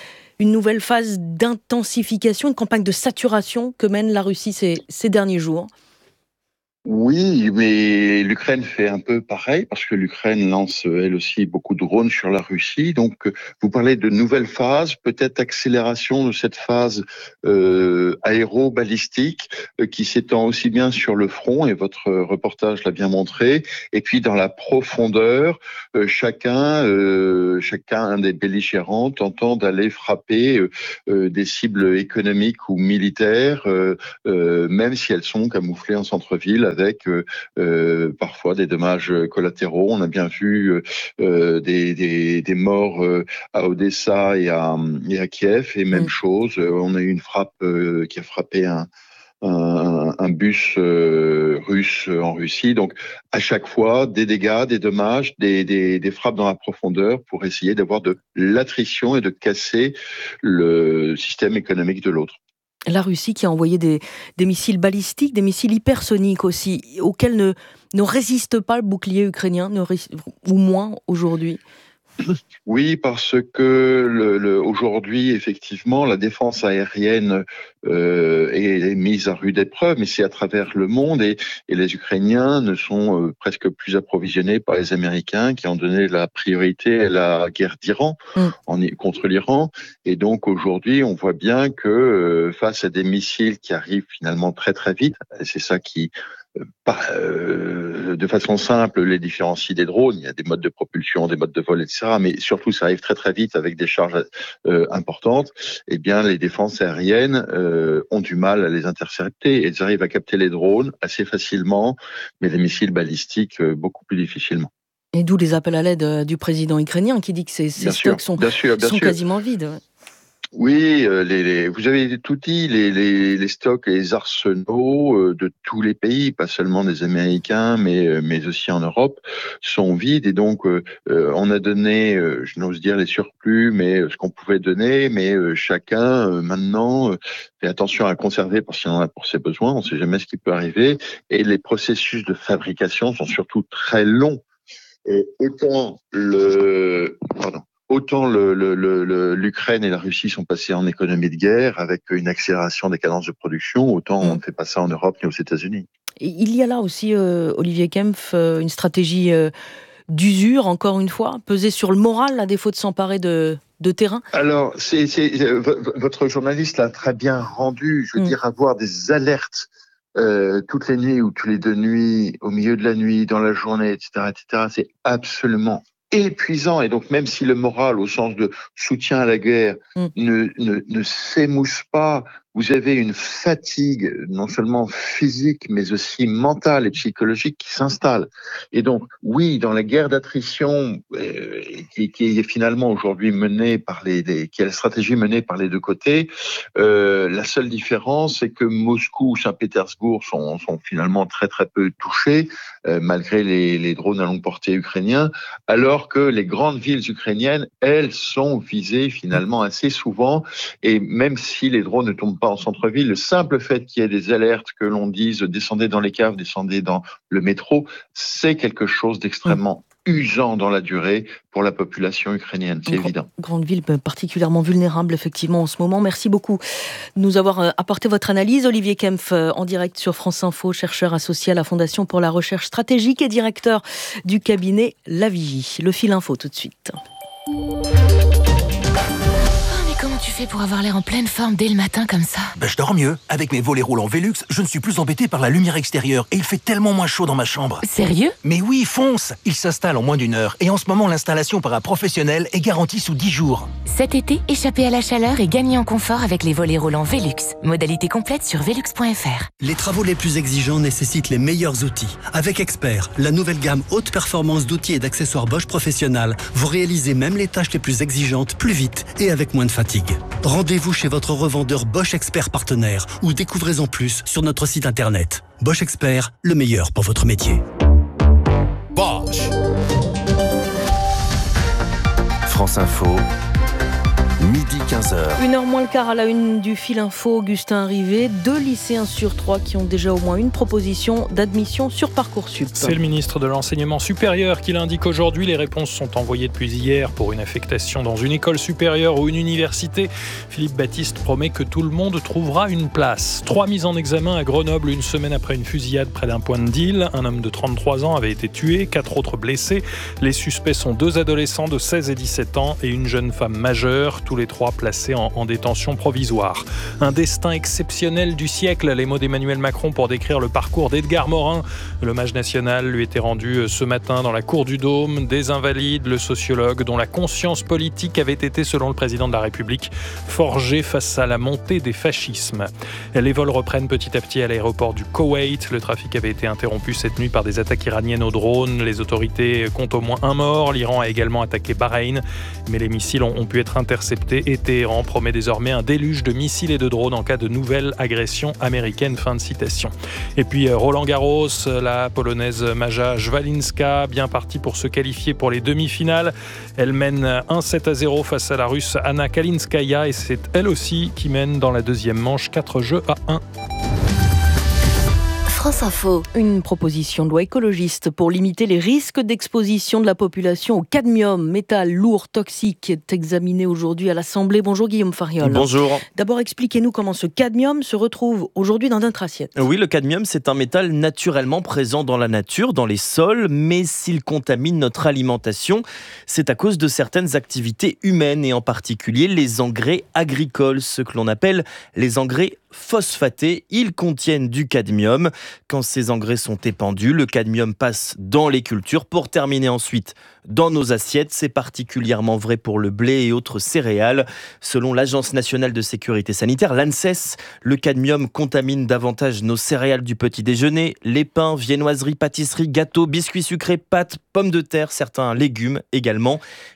une nouvelle phase d'intensification, une campagne de saturation que mène la Russie ces derniers jours? Oui, mais l'Ukraine fait un peu pareil parce que l'Ukraine lance elle aussi beaucoup de drones sur la Russie. Donc, vous parlez de nouvelle phase, peut-être accélération de cette phase aéro-balistique qui s'étend aussi bien sur le front, et votre reportage l'a bien montré, et puis dans la profondeur, chacun des belligérants tentant d'aller frapper des cibles économiques ou militaires, même si elles sont camouflées en centre-ville, avec parfois des dommages collatéraux. On a bien vu des morts à Odessa et à Kiev, et même chose, on a eu une frappe qui a frappé un bus russe en Russie. Donc à chaque fois, des dégâts, des dommages, des frappes dans la profondeur pour essayer d'avoir de l'attrition et de casser le système économique de l'autre. La Russie qui a envoyé des missiles balistiques, des missiles hypersoniques aussi, auxquels ne résiste pas le bouclier ukrainien, ou moins aujourd'hui. Oui, parce que aujourd'hui, effectivement, la défense aérienne est mise à rude épreuve, mais c'est à travers le monde, et les Ukrainiens ne sont presque plus approvisionnés par les Américains qui ont donné la priorité à la guerre d'Iran contre l'Iran. Et donc aujourd'hui, on voit bien que face à des missiles qui arrivent finalement très très vite, c'est ça qui de façon simple les différencie des drones. Il y a des modes de propulsion, des modes de vol, etc. Mais surtout, ça arrive très très vite avec des charges importantes. Eh bien, les défenses aériennes ont du mal à les intercepter. Elles arrivent à capter les drones assez facilement, mais les missiles balistiques beaucoup plus difficilement. Et d'où les appels à l'aide du président ukrainien qui dit que ces stocks sont quasiment vides. Oui, vous avez tout dit, les stocks et les arsenaux de tous les pays, pas seulement des Américains, mais aussi en Europe, sont vides. Et donc, on a donné, je n'ose dire les surplus, mais ce qu'on pouvait donner, mais chacun, maintenant, fait attention à conserver parce qu'il en a pour ses besoins, on ne sait jamais ce qui peut arriver. Et les processus de fabrication sont surtout très longs. Et Autant l'Ukraine et la Russie sont passés en économie de guerre avec une accélération des cadences de production, autant on ne fait pas ça en Europe ni aux États-Unis. Il y a là aussi, Olivier Kempf, une stratégie d'usure, encore une fois, peser sur le moral à défaut de s'emparer de terrain. Alors, votre journaliste l'a très bien rendu. Je veux dire, avoir des alertes toutes les nuits ou toutes les 2 nuits, au milieu de la nuit, dans la journée, etc., c'est absolument épuisant. Et donc, même si le moral, au sens de soutien à la guerre, ne s'émousse pas, vous avez une fatigue, non seulement physique, mais aussi mentale et psychologique qui s'installe. Et donc, oui, dans la guerre d'attrition, qui est finalement aujourd'hui menée par qui est la stratégie menée par les deux côtés, la seule différence, c'est que Moscou ou Saint-Pétersbourg sont finalement très très peu touchés, malgré les drones à longue portée ukrainiens, alors que les grandes villes ukrainiennes, elles, sont visées finalement assez souvent. Et même si les drones ne tombent pas en centre-ville, le simple fait qu'il y ait des alertes, que l'on dise descendez dans les caves, descendez dans le métro, c'est quelque chose d'extrêmement usant dans la durée pour la population ukrainienne, c'est évident. Grande ville particulièrement vulnérable effectivement en ce moment. Merci beaucoup de nous avoir apporté votre analyse. Olivier Kempf, en direct sur France Info, chercheur associé à la Fondation pour la recherche stratégique et directeur du cabinet La Vigie. Le fil info tout de suite. Comment tu fais pour avoir l'air en pleine forme dès le matin comme ça ? Je dors mieux. Avec mes volets roulants Velux, je ne suis plus embêté par la lumière extérieure et il fait tellement moins chaud dans ma chambre. Sérieux ? Mais oui, fonce ! Il s'installe en moins d'1 heure et en ce moment, l'installation par un professionnel est garantie sous 10 jours. Cet été, échappez à la chaleur et gagnez en confort avec les volets roulants Velux. Modalité complète sur velux.fr. Les travaux les plus exigeants nécessitent les meilleurs outils. Avec Expert, la nouvelle gamme haute performance d'outils et d'accessoires Bosch Professionnal, vous réalisez même les tâches les plus exigeantes plus vite et avec moins de fatigue. Rendez-vous chez votre revendeur Bosch Expert partenaire ou découvrez-en plus sur notre site internet. Bosch Expert, le meilleur pour votre métier. Bosch. France Info, midi 15h. 1h moins le quart à la une du fil info, Augustin Rivet. 2 lycéens sur 3 qui ont déjà au moins une proposition d'admission sur Parcoursup. C'est le ministre de l'Enseignement supérieur qui l'indique aujourd'hui. Les réponses sont envoyées depuis hier pour une affectation dans une école supérieure ou une université. Philippe Baptiste promet que tout le monde trouvera une place. 3 mises en examen à Grenoble une semaine après une fusillade près d'un point de deal. Un homme de 33 ans avait été tué, 4 autres blessés. Les suspects sont 2 adolescents de 16 et 17 ans et une jeune femme majeure, tous les 3 placés en détention provisoire. Un destin exceptionnel du siècle, les mots d'Emmanuel Macron pour décrire le parcours d'Edgar Morin. L'hommage national lui était rendu ce matin dans la cour du Dôme. Des Invalides, le sociologue dont la conscience politique avait été, selon le président de la République, forgée face à la montée des fascismes. Les vols reprennent petit à petit à l'aéroport du Koweït. Le trafic avait été interrompu cette nuit par des attaques iraniennes au drone. Les autorités comptent au moins un mort. L'Iran a également attaqué Bahreïn, mais les missiles ont pu être interceptés et Téhéran promet désormais un déluge de missiles et de drones en cas de nouvelle agression américaine. Fin de citation. Et puis Roland Garros, la Polonaise Maja Szwalinska, bien partie pour se qualifier pour les demi-finales. Elle mène 1-7-0 face à la Russe Anna Kalinskaya et c'est elle aussi qui mène dans la deuxième manche 4-1. France Info. Une proposition de loi écologiste pour limiter les risques d'exposition de la population au cadmium, métal lourd, toxique, est examinée aujourd'hui à l'Assemblée. Bonjour Guillaume Fariol. Bonjour. D'abord, expliquez-nous comment ce cadmium se retrouve aujourd'hui dans notre assiette. Oui, le cadmium, c'est un métal naturellement présent dans la nature, dans les sols, mais s'il contamine notre alimentation, c'est à cause de certaines activités humaines et en particulier les engrais agricoles, ce que l'on appelle les engrais phosphatés. Ils contiennent du cadmium. Quand ces engrais sont épandus, le cadmium passe dans les cultures pour terminer ensuite dans nos assiettes. C'est particulièrement vrai pour le blé et autres céréales. Selon l'Agence nationale de sécurité sanitaire, l'ANSES, le cadmium contamine davantage nos céréales du petit déjeuner, les pains, viennoiseries, pâtisseries, gâteaux, biscuits sucrés, pâtes, pommes de terre, certains légumes également.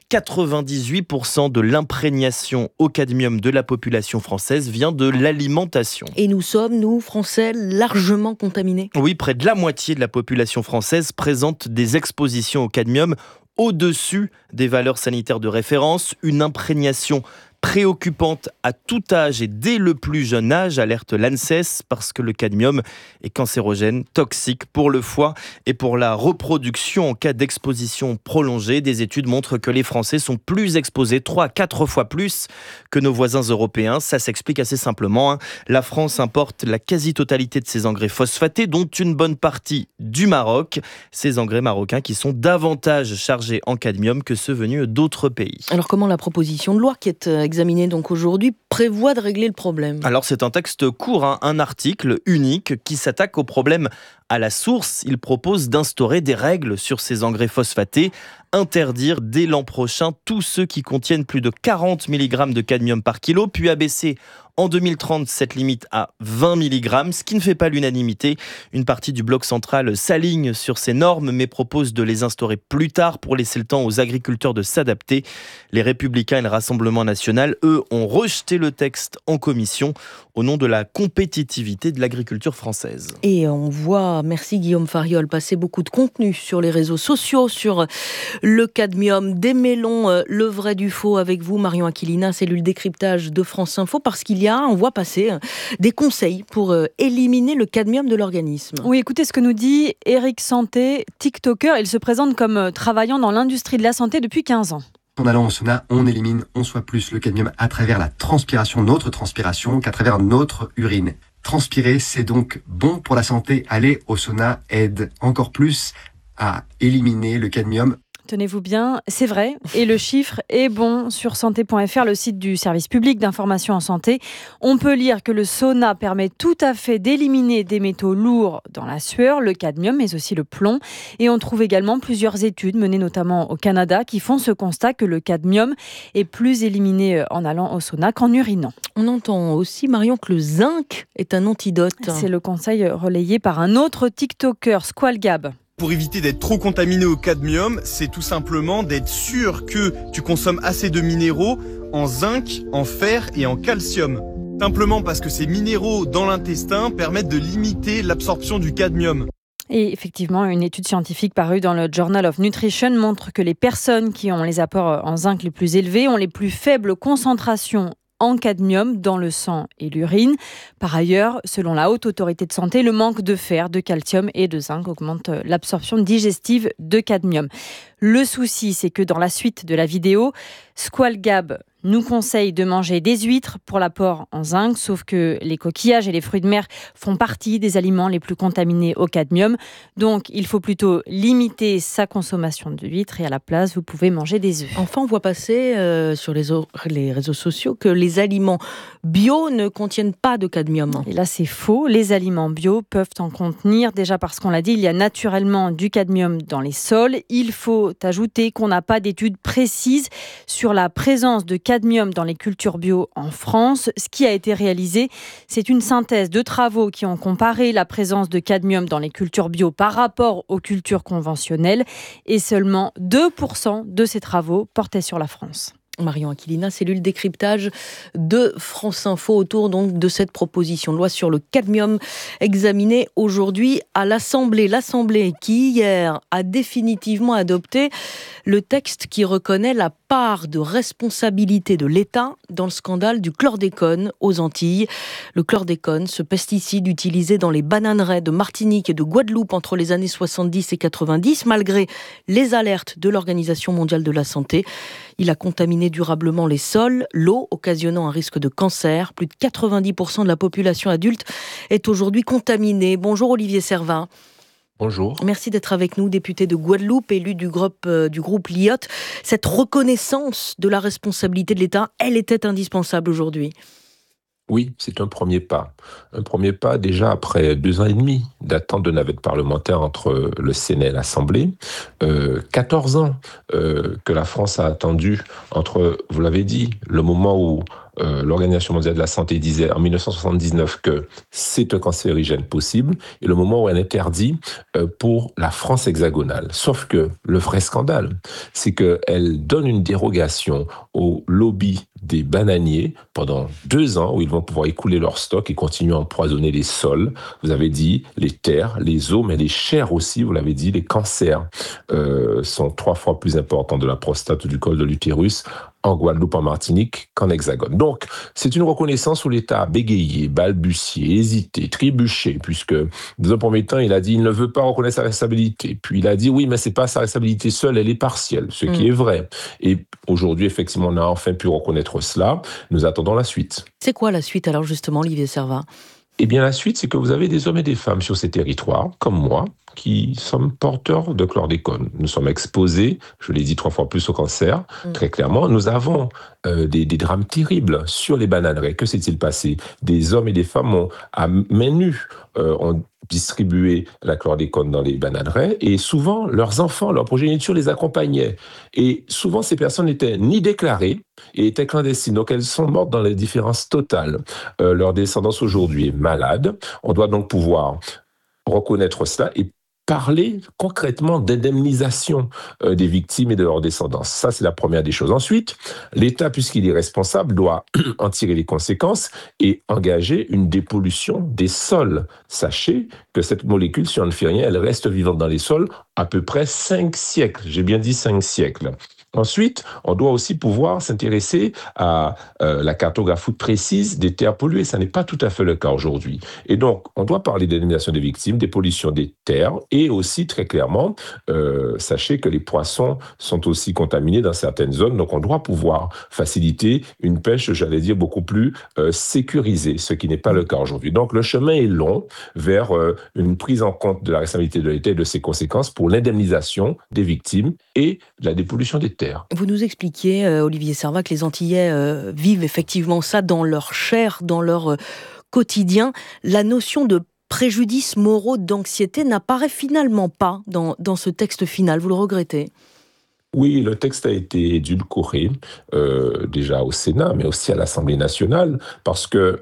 98% de l'imprégnation au cadmium de la population française vient de l'alimentation. Et nous sommes, nous, Français, largement contaminés. Oui, près de la moitié de la population française présente des expositions au cadmium au-dessus des valeurs sanitaires de référence, une imprégnation préoccupante à tout âge et dès le plus jeune âge, alerte l'ANSES, parce que le cadmium est cancérogène, toxique pour le foie et pour la reproduction en cas d'exposition prolongée. Des études montrent que les Français sont plus exposés 3 à 4 fois plus que nos voisins européens. Ça s'explique assez simplement. La France importe la quasi-totalité de ses engrais phosphatés, dont une bonne partie du Maroc. Ces engrais marocains qui sont davantage chargés en cadmium que ceux venus d'autres pays. Alors comment la proposition de loi qui est examiné donc aujourd'hui prévoit de régler le problème? Alors c'est un texte court, un article unique qui s'attaque au problème à la source. Il propose d'instaurer des règles sur ces engrais phosphatés, interdire dès l'an prochain tous ceux qui contiennent plus de 40 mg de cadmium par kilo, puis abaisser en 2030 cette limite à 20 mg, ce qui ne fait pas l'unanimité. Une partie du bloc central s'aligne sur ces normes, mais propose de les instaurer plus tard pour laisser le temps aux agriculteurs de s'adapter. Les Républicains et le Rassemblement national, eux, ont rejeté le texte en commission au nom de la compétitivité de l'agriculture française. Et on voit, merci Guillaume Fariol, passer beaucoup de contenu sur les réseaux sociaux, sur le cadmium. Démêlons le vrai du faux avec vous, Marion Aquilina, cellule décryptage de France Info, parce qu'il on voit passer des conseils pour éliminer le cadmium de l'organisme. Oui, écoutez ce que nous dit Eric Santé, TikToker. Il se présente comme travaillant dans l'industrie de la santé depuis 15 ans. En allant au sauna, on élimine 11 fois plus le cadmium à travers la transpiration, notre transpiration, qu'à travers notre urine. Transpirer, c'est donc bon pour la santé. Aller au sauna aide encore plus à éliminer le cadmium. Tenez-vous bien, c'est vrai, et le chiffre est bon. Sur santé.fr, le site du service public d'information en santé, on peut lire que le sauna permet tout à fait d'éliminer des métaux lourds dans la sueur, le cadmium, mais aussi le plomb. Et on trouve également plusieurs études menées notamment au Canada qui font ce constat que le cadmium est plus éliminé en allant au sauna qu'en urinant. On entend aussi, Marion, que le zinc est un antidote. C'est le conseil relayé par un autre TikToker, Squalgab. Pour éviter d'être trop contaminé au cadmium, c'est tout simplement d'être sûr que tu consommes assez de minéraux en zinc, en fer et en calcium. Simplement parce que ces minéraux dans l'intestin permettent de limiter l'absorption du cadmium. Et effectivement, une étude scientifique parue dans le Journal of Nutrition montre que les personnes qui ont les apports en zinc les plus élevés ont les plus faibles concentrations en cadmium dans le sang et l'urine. Par ailleurs, selon la Haute Autorité de Santé, le manque de fer, de calcium et de zinc augmente l'absorption digestive de cadmium. Le souci, c'est que dans la suite de la vidéo, Squal Gab nous conseille de manger des huîtres pour l'apport en zinc, sauf que les coquillages et les fruits de mer font partie des aliments les plus contaminés au cadmium. Donc, il faut plutôt limiter sa consommation de huîtres et à la place, vous pouvez manger des œufs. Enfin, on voit passer sur les réseaux sociaux que les aliments bio ne contiennent pas de cadmium. Et là, c'est faux. Les aliments bio peuvent en contenir. Déjà parce qu'on l'a dit, il y a naturellement du cadmium dans les sols. Il faut ajouter qu'on n'a pas d'études précises sur la présence de cadmium dans les cultures bio en France. Ce qui a été réalisé, c'est une synthèse de travaux qui ont comparé la présence de cadmium dans les cultures bio par rapport aux cultures conventionnelles. Et seulement 2% de ces travaux portaient sur la France. Marion Aquilina, cellule décryptage de France Info autour donc de cette proposition de loi sur le cadmium examinée aujourd'hui à l'Assemblée. L'Assemblée qui hier a définitivement adopté le texte qui reconnaît la part de responsabilité de l'État dans le scandale du chlordécone aux Antilles. Le chlordécone, ce pesticide utilisé dans les bananeraies de Martinique et de Guadeloupe entre les années 70 et 90, malgré les alertes de l'Organisation mondiale de la santé. Il a contaminé durablement les sols, l'eau, occasionnant un risque de cancer. Plus de 90% de la population adulte est aujourd'hui contaminée. Bonjour Olivier Servin. Bonjour. Merci d'être avec nous, député de Guadeloupe, élu du groupe LIOT. Cette reconnaissance de la responsabilité de l'État, elle était indispensable aujourd'hui. Oui, c'est un premier pas. Un premier pas déjà après 2 ans et demi d'attente de navette parlementaire entre le Sénat et l'Assemblée. 14 ans que la France a attendu entre, vous l'avez dit, le moment où l'Organisation mondiale de la santé disait en 1979 que c'est un cancérigène possible et le moment où elle interdit pour la France hexagonale. Sauf que le vrai scandale, c'est qu'elle donne une dérogation au lobby des bananiers pendant 2 ans où ils vont pouvoir écouler leur stock et continuer à empoisonner les sols. Vous avez dit les terres, les eaux, mais les chairs aussi, vous l'avez dit, les cancers sont 3 fois plus importants de la prostate ou du col de l'utérus en Guadeloupe, en Martinique, qu'en Hexagone. Donc, c'est une reconnaissance où l'État a bégayé, balbutié, hésité, trébuché, puisque, dans un premier temps, il a dit il ne veut pas reconnaître sa responsabilité. Puis il a dit oui, mais c'est pas sa responsabilité seule, elle est partielle, ce qui est vrai. Et aujourd'hui, effectivement, on a enfin pu reconnaître cela. Nous attendons la suite. C'est quoi la suite alors, justement, Olivier Servin ? Eh bien, la suite, c'est que vous avez des hommes et des femmes sur ces territoires, comme moi, qui sommes porteurs de chlordécone. Nous sommes exposés, je l'ai dit 3 fois plus au cancer, très clairement. Nous avons des drames terribles sur les bananeraies. Que s'est-il passé ? Des hommes et des femmes ont, à main nue, ont distribué la chlordécone dans les bananeraies et souvent, leurs enfants, leur progéniture les accompagnaient. Et souvent, ces personnes n'étaient ni déclarées et étaient clandestines. Donc, elles sont mortes dans l'indifférence totale. Leur descendance aujourd'hui est malade. On doit donc pouvoir reconnaître cela et parler concrètement d'indemnisation des victimes et de leur descendance. Ça, c'est la première des choses. Ensuite, l'État, puisqu'il est responsable, doit en tirer les conséquences et engager une dépollution des sols. Sachez que cette molécule, si on ne fait rien, elle reste vivante dans les sols à peu près 5 siècles. J'ai bien dit 5 siècles. Ensuite, on doit aussi pouvoir s'intéresser à la cartographie précise des terres polluées. Ça n'est pas tout à fait le cas aujourd'hui. Et donc, on doit parler d'indemnisation des victimes, des pollutions des terres et aussi, très clairement, sachez que les poissons sont aussi contaminés dans certaines zones. Donc, on doit pouvoir faciliter une pêche, j'allais dire, beaucoup plus sécurisée, ce qui n'est pas le cas aujourd'hui. Donc, le chemin est long vers une prise en compte de la responsabilité de l'État et de ses conséquences pour l'indemnisation des victimes et la dépollution des terres. Vous nous expliquiez, Olivier Servin, que les Antillais vivent effectivement ça dans leur chair, dans leur quotidien. La notion de préjudice moraux, d'anxiété n'apparaît finalement pas dans ce texte final. Vous le regrettez ? Oui, le texte a été édulcoré, déjà au Sénat, mais aussi à l'Assemblée nationale, parce que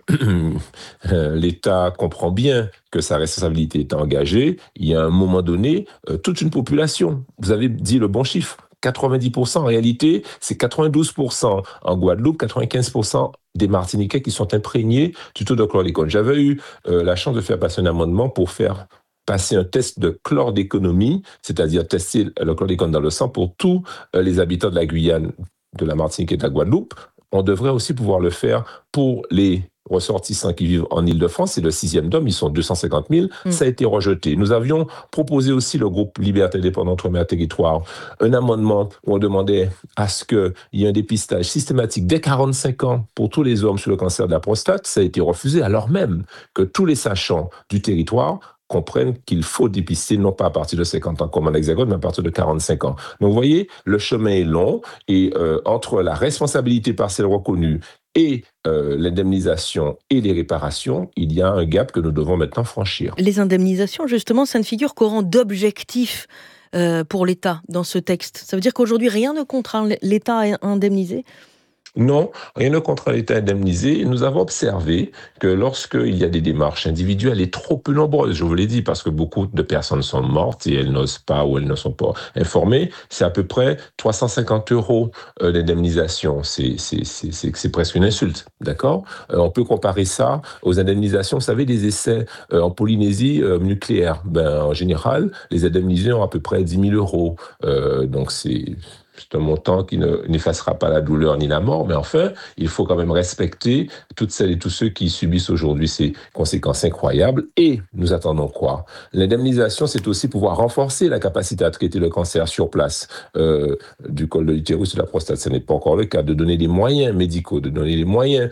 l'État comprend bien que sa responsabilité est engagée. Il y a à un moment donné toute une population. Vous avez dit le bon chiffre. 90%, en réalité, c'est 92% en Guadeloupe, 95% des Martiniquais qui sont imprégnés du taux de chlordécone. J'avais eu la chance de faire passer un amendement pour faire passer un test de chlordéconomie, c'est-à-dire tester le chlordécone dans le sang pour tous les habitants de la Guyane, de la Martinique et de la Guadeloupe. On devrait aussi pouvoir le faire pour les ressortissants qui vivent en Île-de-France. C'est le 6e DOM, ils sont 250 000. Ça a été rejeté. Nous avions proposé aussi, le groupe Liberté Indépendante Outre-mer Territoire, un amendement où on demandait à ce qu'il y ait un dépistage systématique dès 45 ans pour tous les hommes sur le cancer de la prostate. Ça a été refusé, alors même que tous les sachants du territoire comprennent qu'il faut dépister non pas à partir de 50 ans comme en Hexagone, mais à partir de 45 ans. Donc vous voyez, le chemin est long et entre la responsabilité partielle reconnue et l'indemnisation et les réparations, il y a un gap que nous devons maintenant franchir. Les indemnisations, justement, ça ne figure qu'au rang d'objectif pour l'État dans ce texte. Ça veut dire qu'aujourd'hui, rien ne contraint l'État à indemniser ? Non, rien ne contraint l'État indemnisé. Nous avons observé que lorsqu'il y a des démarches individuelles et trop peu nombreuses, je vous l'ai dit, parce que beaucoup de personnes sont mortes et elles n'osent pas ou elles ne sont pas informées, c'est à peu près 350 € d'indemnisation. C'est presque une insulte, d'accord ? On peut comparer ça aux indemnisations, vous savez, des essais en Polynésie nucléaire. En général, les indemnisés ont à peu près 10 000 €. Donc c'est un montant qui n'effacera pas la douleur ni la mort, mais enfin, il faut quand même respecter toutes celles et tous ceux qui subissent aujourd'hui ces conséquences incroyables. Et nous attendons quoi ? L'indemnisation, c'est aussi pouvoir renforcer la capacité à traiter le cancer sur place du col de l'utérus et de la prostate. Ce n'est pas encore le cas. De donner des moyens médicaux, de donner des moyens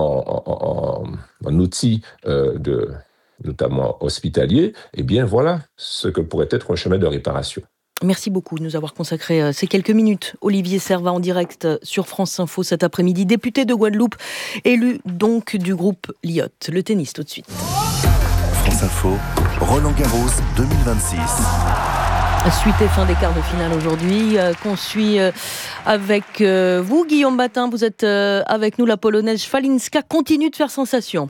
en outils notamment hospitaliers. Eh bien, voilà ce que pourrait être un chemin de réparation. Merci beaucoup de nous avoir consacré ces quelques minutes. Olivier Servat en direct sur France Info cet après-midi, député de Guadeloupe, élu donc du groupe Liot. Le tennis tout de suite. France Info, Roland Garros 2026. Suite et fin des quarts de finale aujourd'hui, qu'on suit avec vous, Guillaume Batin. Vous êtes avec nous, la Polonaise Szwalinska continue de faire sensation.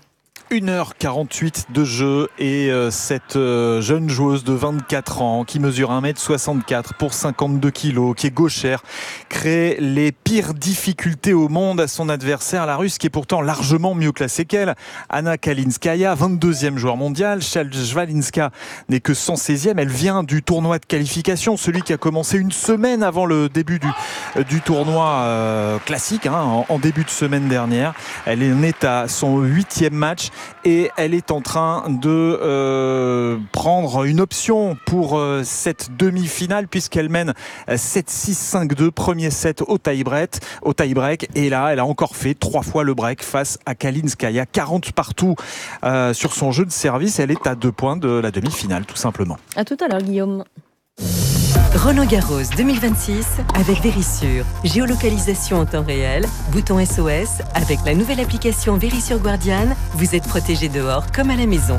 1h48 de jeu et cette jeune joueuse de 24 ans qui mesure 1m64 pour 52 kg, qui est gauchère, crée les pires difficultés au monde à son adversaire, la Russe qui est pourtant largement mieux classée qu'elle. Anna Kalinskaya, 22e joueur mondial. Szwalinska n'est que 116e. Elle vient du tournoi de qualification, celui qui a commencé une semaine avant le début du tournoi classique, en début de semaine dernière. Elle en est à son 8e match. Et elle est en train de prendre une option pour cette demi-finale puisqu'elle mène 7-6-5-2, premier set au tie-break. Et là, elle a encore fait 3 fois le break face à Kalinskaya. 40 partout sur son jeu de service. Elle est à 2 points de la demi-finale, tout simplement. À tout à l'heure, Guillaume. Roland Garros 2026 avec Verisure. Géolocalisation en temps réel, bouton SOS. Avec la nouvelle application Verisure Guardian, vous êtes protégé dehors comme à la maison.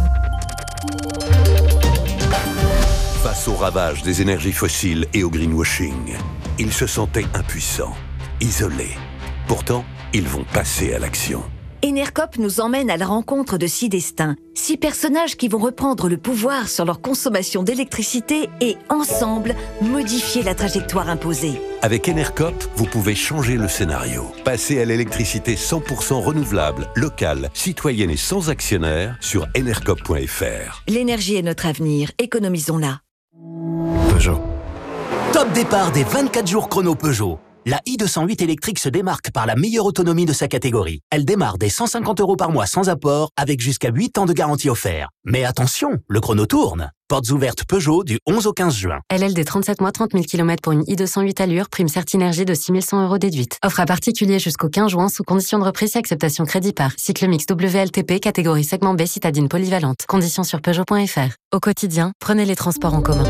Face au ravage des énergies fossiles et au greenwashing, ils se sentaient impuissants, isolés. Pourtant, ils vont passer à l'action. Enercop nous emmène à la rencontre de 6 destins. 6 personnages qui vont reprendre le pouvoir sur leur consommation d'électricité et, ensemble, modifier la trajectoire imposée. Avec Enercop, vous pouvez changer le scénario. Passer à l'électricité 100% renouvelable, locale, citoyenne et sans actionnaire sur enercop.fr. L'énergie est notre avenir, économisons-la. Peugeot. Top départ des 24 jours chrono Peugeot. La i208 électrique se démarque par la meilleure autonomie de sa catégorie. Elle démarre dès 150 € par mois sans apport, avec jusqu'à 8 ans de garantie offert. Mais attention, le chrono tourne. Portes ouvertes Peugeot du 11 au 15 juin. LLD 37 mois, 30 000 km pour une i208 allure, prime Certinergie de 6 100 € déduite. Offre à particulier jusqu'au 15 juin sous condition de reprise et acceptation crédit par. Cycle mix WLTP, catégorie segment B, citadine polyvalente. Conditions sur Peugeot.fr. Au quotidien, prenez les transports en commun.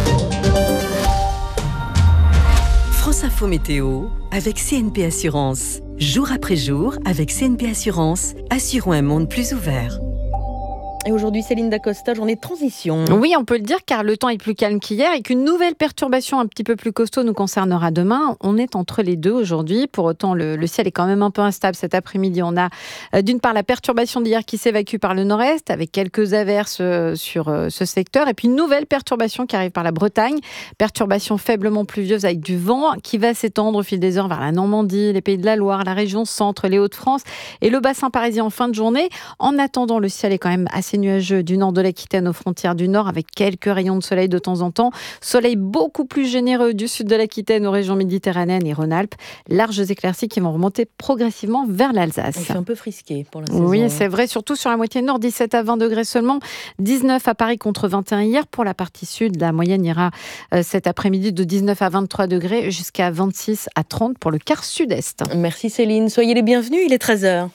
France Info Météo avec CNP Assurance. Jour après jour, avec CNP Assurance, assurons un monde plus ouvert. Et aujourd'hui, Céline Dacosta, journée de transition. Oui, on peut le dire, car le temps est plus calme qu'hier et qu'une nouvelle perturbation un petit peu plus costaud nous concernera demain. On est entre les deux aujourd'hui. Pour autant, le ciel est quand même un peu instable cet après-midi. On a d'une part la perturbation d'hier qui s'évacue par le nord-est, avec quelques averses sur ce secteur. Et puis une nouvelle perturbation qui arrive par la Bretagne. Perturbation faiblement pluvieuse avec du vent qui va s'étendre au fil des heures vers la Normandie, les Pays de la Loire, la région centre, les Hauts-de-France et le bassin parisien en fin de journée. En attendant, le ciel est quand même assez assez nuageux du nord de l'Aquitaine aux frontières du nord, avec quelques rayons de soleil de temps en temps. Soleil beaucoup plus généreux du sud de l'Aquitaine aux régions méditerranéennes et Rhône-Alpes. Larges éclaircies qui vont remonter progressivement vers l'Alsace. C'est un peu frisqué pour la saison. Oui, c'est vrai, surtout sur la moitié nord, 17 à 20 degrés seulement. 19 à Paris contre 21 hier. Pour la partie sud, la moyenne ira cet après-midi de 19 à 23 degrés jusqu'à 26 à 30 pour le quart sud-est. Merci Céline, soyez les bienvenus, il est 13h.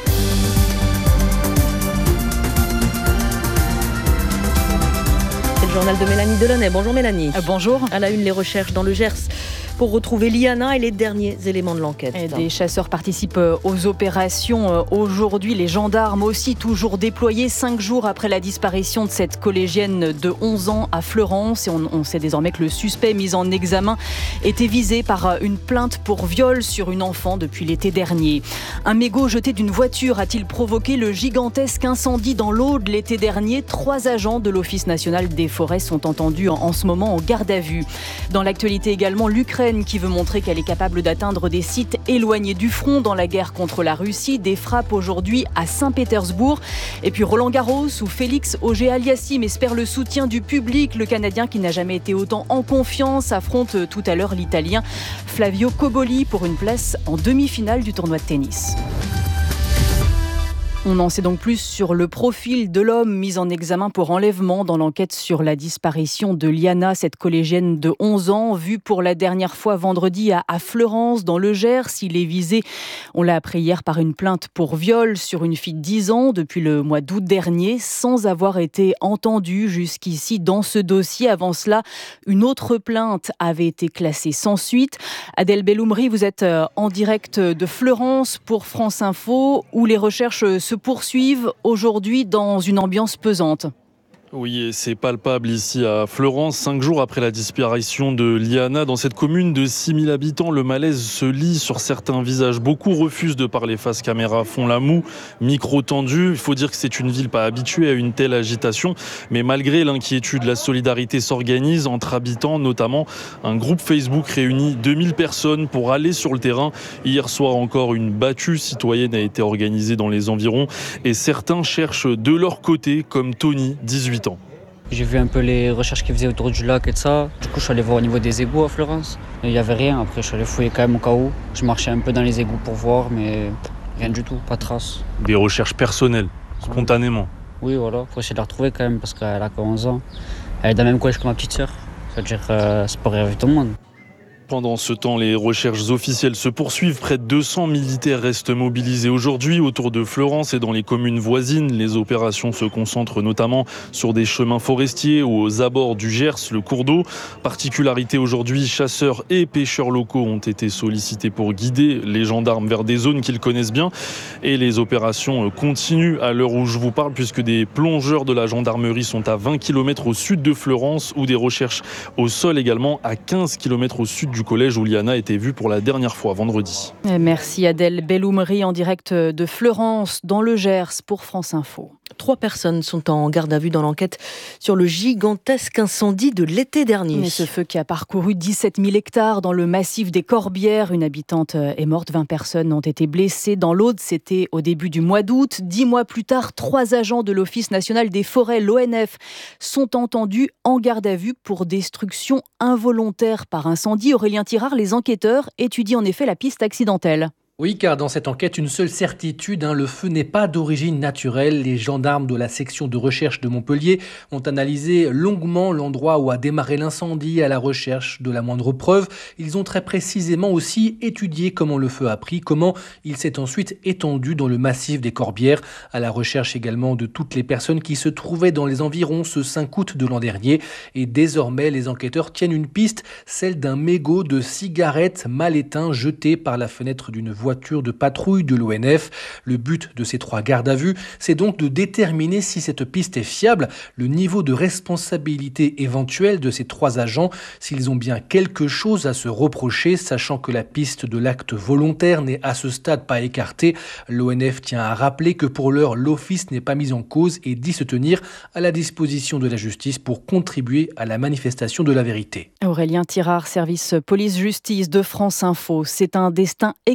C'est le journal de Mélanie Delaunay. Bonjour Mélanie. Bonjour. À la une, les recherches dans le Gers pour retrouver Liana et les derniers éléments de l'enquête. Des chasseurs participent aux opérations aujourd'hui. Les gendarmes aussi toujours déployés 5 jours après la disparition de cette collégienne de 11 ans à Fleurance. Et on sait désormais que le suspect mis en examen était visé par une plainte pour viol sur une enfant depuis l'été dernier. Un mégot jeté d'une voiture a-t-il provoqué le gigantesque incendie dans l'Aude l'été dernier? 3 agents de l'Office national des forêts sont entendus en ce moment en garde à vue. Dans l'actualité également, l'Ukraine qui veut montrer qu'elle est capable d'atteindre des sites éloignés du front dans la guerre contre la Russie. Des frappes aujourd'hui à Saint-Pétersbourg. Et puis Roland Garros, où Félix Auger-Aliassime espère le soutien du public. Le Canadien, qui n'a jamais été autant en confiance, affronte tout à l'heure l'Italien Flavio Cobolli pour une place en demi-finale du tournoi de tennis. On en sait donc plus sur le profil de l'homme mis en examen pour enlèvement dans l'enquête sur la disparition de Liana, cette collégienne de 11 ans, vue pour la dernière fois vendredi à Fleurance, dans le Gers. Il est visé, on l'a appris hier, par une plainte pour viol sur une fille de 10 ans depuis le mois d'août dernier, sans avoir été entendu jusqu'ici dans ce dossier. Avant cela, une autre plainte avait été classée sans suite. Adèle Belloumri, vous êtes en direct de Fleurance pour France Info, où les recherches se poursuivent aujourd'hui dans une ambiance pesante. Oui, et c'est palpable ici à Fleurance. 5 jours après la disparition de Liana, dans cette commune de 6000 habitants, le malaise se lit sur certains visages. Beaucoup refusent de parler face caméra, font la moue, micro tendu. Il faut dire que c'est une ville pas habituée à une telle agitation. Mais malgré l'inquiétude, la solidarité s'organise entre habitants, notamment un groupe Facebook réunit 2000 personnes pour aller sur le terrain. Hier soir encore, une battue citoyenne a été organisée dans les environs. Et certains cherchent de leur côté, comme Tony, 18 ans. J'ai vu un peu les recherches qu'ils faisaient autour du lac et de ça. Du coup, je suis allé voir au niveau des égouts à Fleurance. Il n'y avait rien. Après, je suis allé fouiller quand même au cas où. Je marchais un peu dans les égouts pour voir, mais rien du tout, pas de traces. Des recherches personnelles, spontanément. Oui, voilà. Faut essayer de la retrouver quand même parce qu'elle a que 11 ans. Elle est dans le même collège que ma petite sœur. C'est-à-dire c'est pas arrivé tout le monde. Pendant ce temps, les recherches officielles se poursuivent. Près de 200 militaires restent mobilisés aujourd'hui autour de Fleurance et dans les communes voisines. Les opérations se concentrent notamment sur des chemins forestiers ou aux abords du Gers, le cours d'eau. Particularité aujourd'hui, chasseurs et pêcheurs locaux ont été sollicités pour guider les gendarmes vers des zones qu'ils connaissent bien. Et les opérations continuent à l'heure où je vous parle, puisque des plongeurs de la gendarmerie sont à 20 km au sud de Fleurance, ou des recherches au sol également à 15 km au sud du collège où Liana était vue pour la dernière fois vendredi. Merci Adèle Belloumri en direct de Fleurance dans le Gers pour France Info. 3 personnes sont en garde à vue dans l'enquête sur le gigantesque incendie de l'été dernier. Mais ce feu qui a parcouru 17 000 hectares dans le massif des Corbières. Une habitante est morte, 20 personnes ont été blessées. Dans l'Aude, c'était au début du mois d'août. 10 mois plus tard, 3 agents de l'Office national des forêts, l'ONF, sont entendus en garde à vue pour destruction involontaire par incendie. Aurélien Tirard, les enquêteurs étudient en effet la piste accidentelle. Oui, car dans cette enquête, une seule certitude, le feu n'est pas d'origine naturelle. Les gendarmes de la section de recherche de Montpellier ont analysé longuement l'endroit où a démarré l'incendie à la recherche de la moindre preuve. Ils ont très précisément aussi étudié comment le feu a pris, comment il s'est ensuite étendu dans le massif des Corbières, à la recherche également de toutes les personnes qui se trouvaient dans les environs ce 5 août de l'an dernier. Et désormais, les enquêteurs tiennent une piste, celle d'un mégot de cigarettes mal éteint jeté par la fenêtre d'une voiture de patrouille de l'ONF. Le but de ces 3 gardes à vue, c'est donc de déterminer si cette piste est fiable, le niveau de responsabilité éventuel de ces 3 agents, s'ils ont bien quelque chose à se reprocher, sachant que la piste de l'acte volontaire n'est à ce stade pas écartée. L'ONF tient à rappeler que pour l'heure, l'office n'est pas mis en cause et dit se tenir à la disposition de la justice pour contribuer à la manifestation de la vérité. Aurélien Tirard, service police-justice de France Info. C'est un destin exceptionnel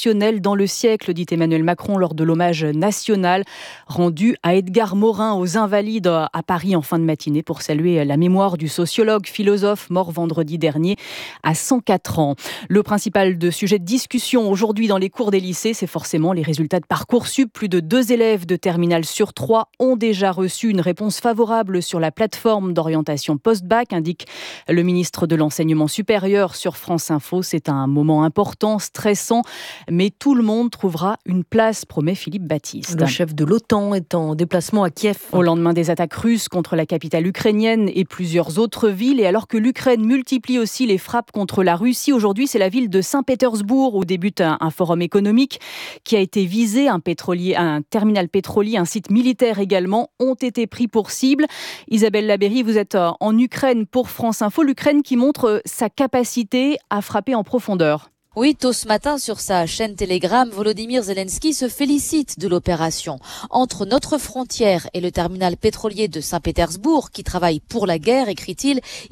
exceptionnelle dans le siècle, dit Emmanuel Macron lors de l'hommage national rendu à Edgar Morin aux Invalides à Paris en fin de matinée pour saluer la mémoire du sociologue, philosophe mort vendredi dernier à 104 ans. Le principal sujet de discussion aujourd'hui dans les cours des lycées, c'est forcément les résultats de Parcoursup. Plus de 2 élèves de terminale sur 3 ont déjà reçu une réponse favorable sur la plateforme d'orientation post-bac, indique le ministre de l'Enseignement supérieur sur France Info. C'est un moment important, stressant, mais tout le monde trouvera une place, promet Philippe Baptiste. Le chef de l'OTAN est en déplacement à Kiev. Au lendemain des attaques russes contre la capitale ukrainienne et plusieurs autres villes, et alors que l'Ukraine multiplie aussi les frappes contre la Russie, aujourd'hui c'est la ville de Saint-Pétersbourg où débute un forum économique qui a été visé. Un terminal pétrolier, un site militaire également ont été pris pour cible. Isabelle Labéry, vous êtes en Ukraine pour France Info. L'Ukraine qui montre sa capacité à frapper en profondeur. Oui, tôt ce matin, sur sa chaîne Telegram, Volodymyr Zelensky se félicite de l'opération. Entre notre frontière et le terminal pétrolier de Saint-Pétersbourg, qui travaille pour la guerre, écrit-il,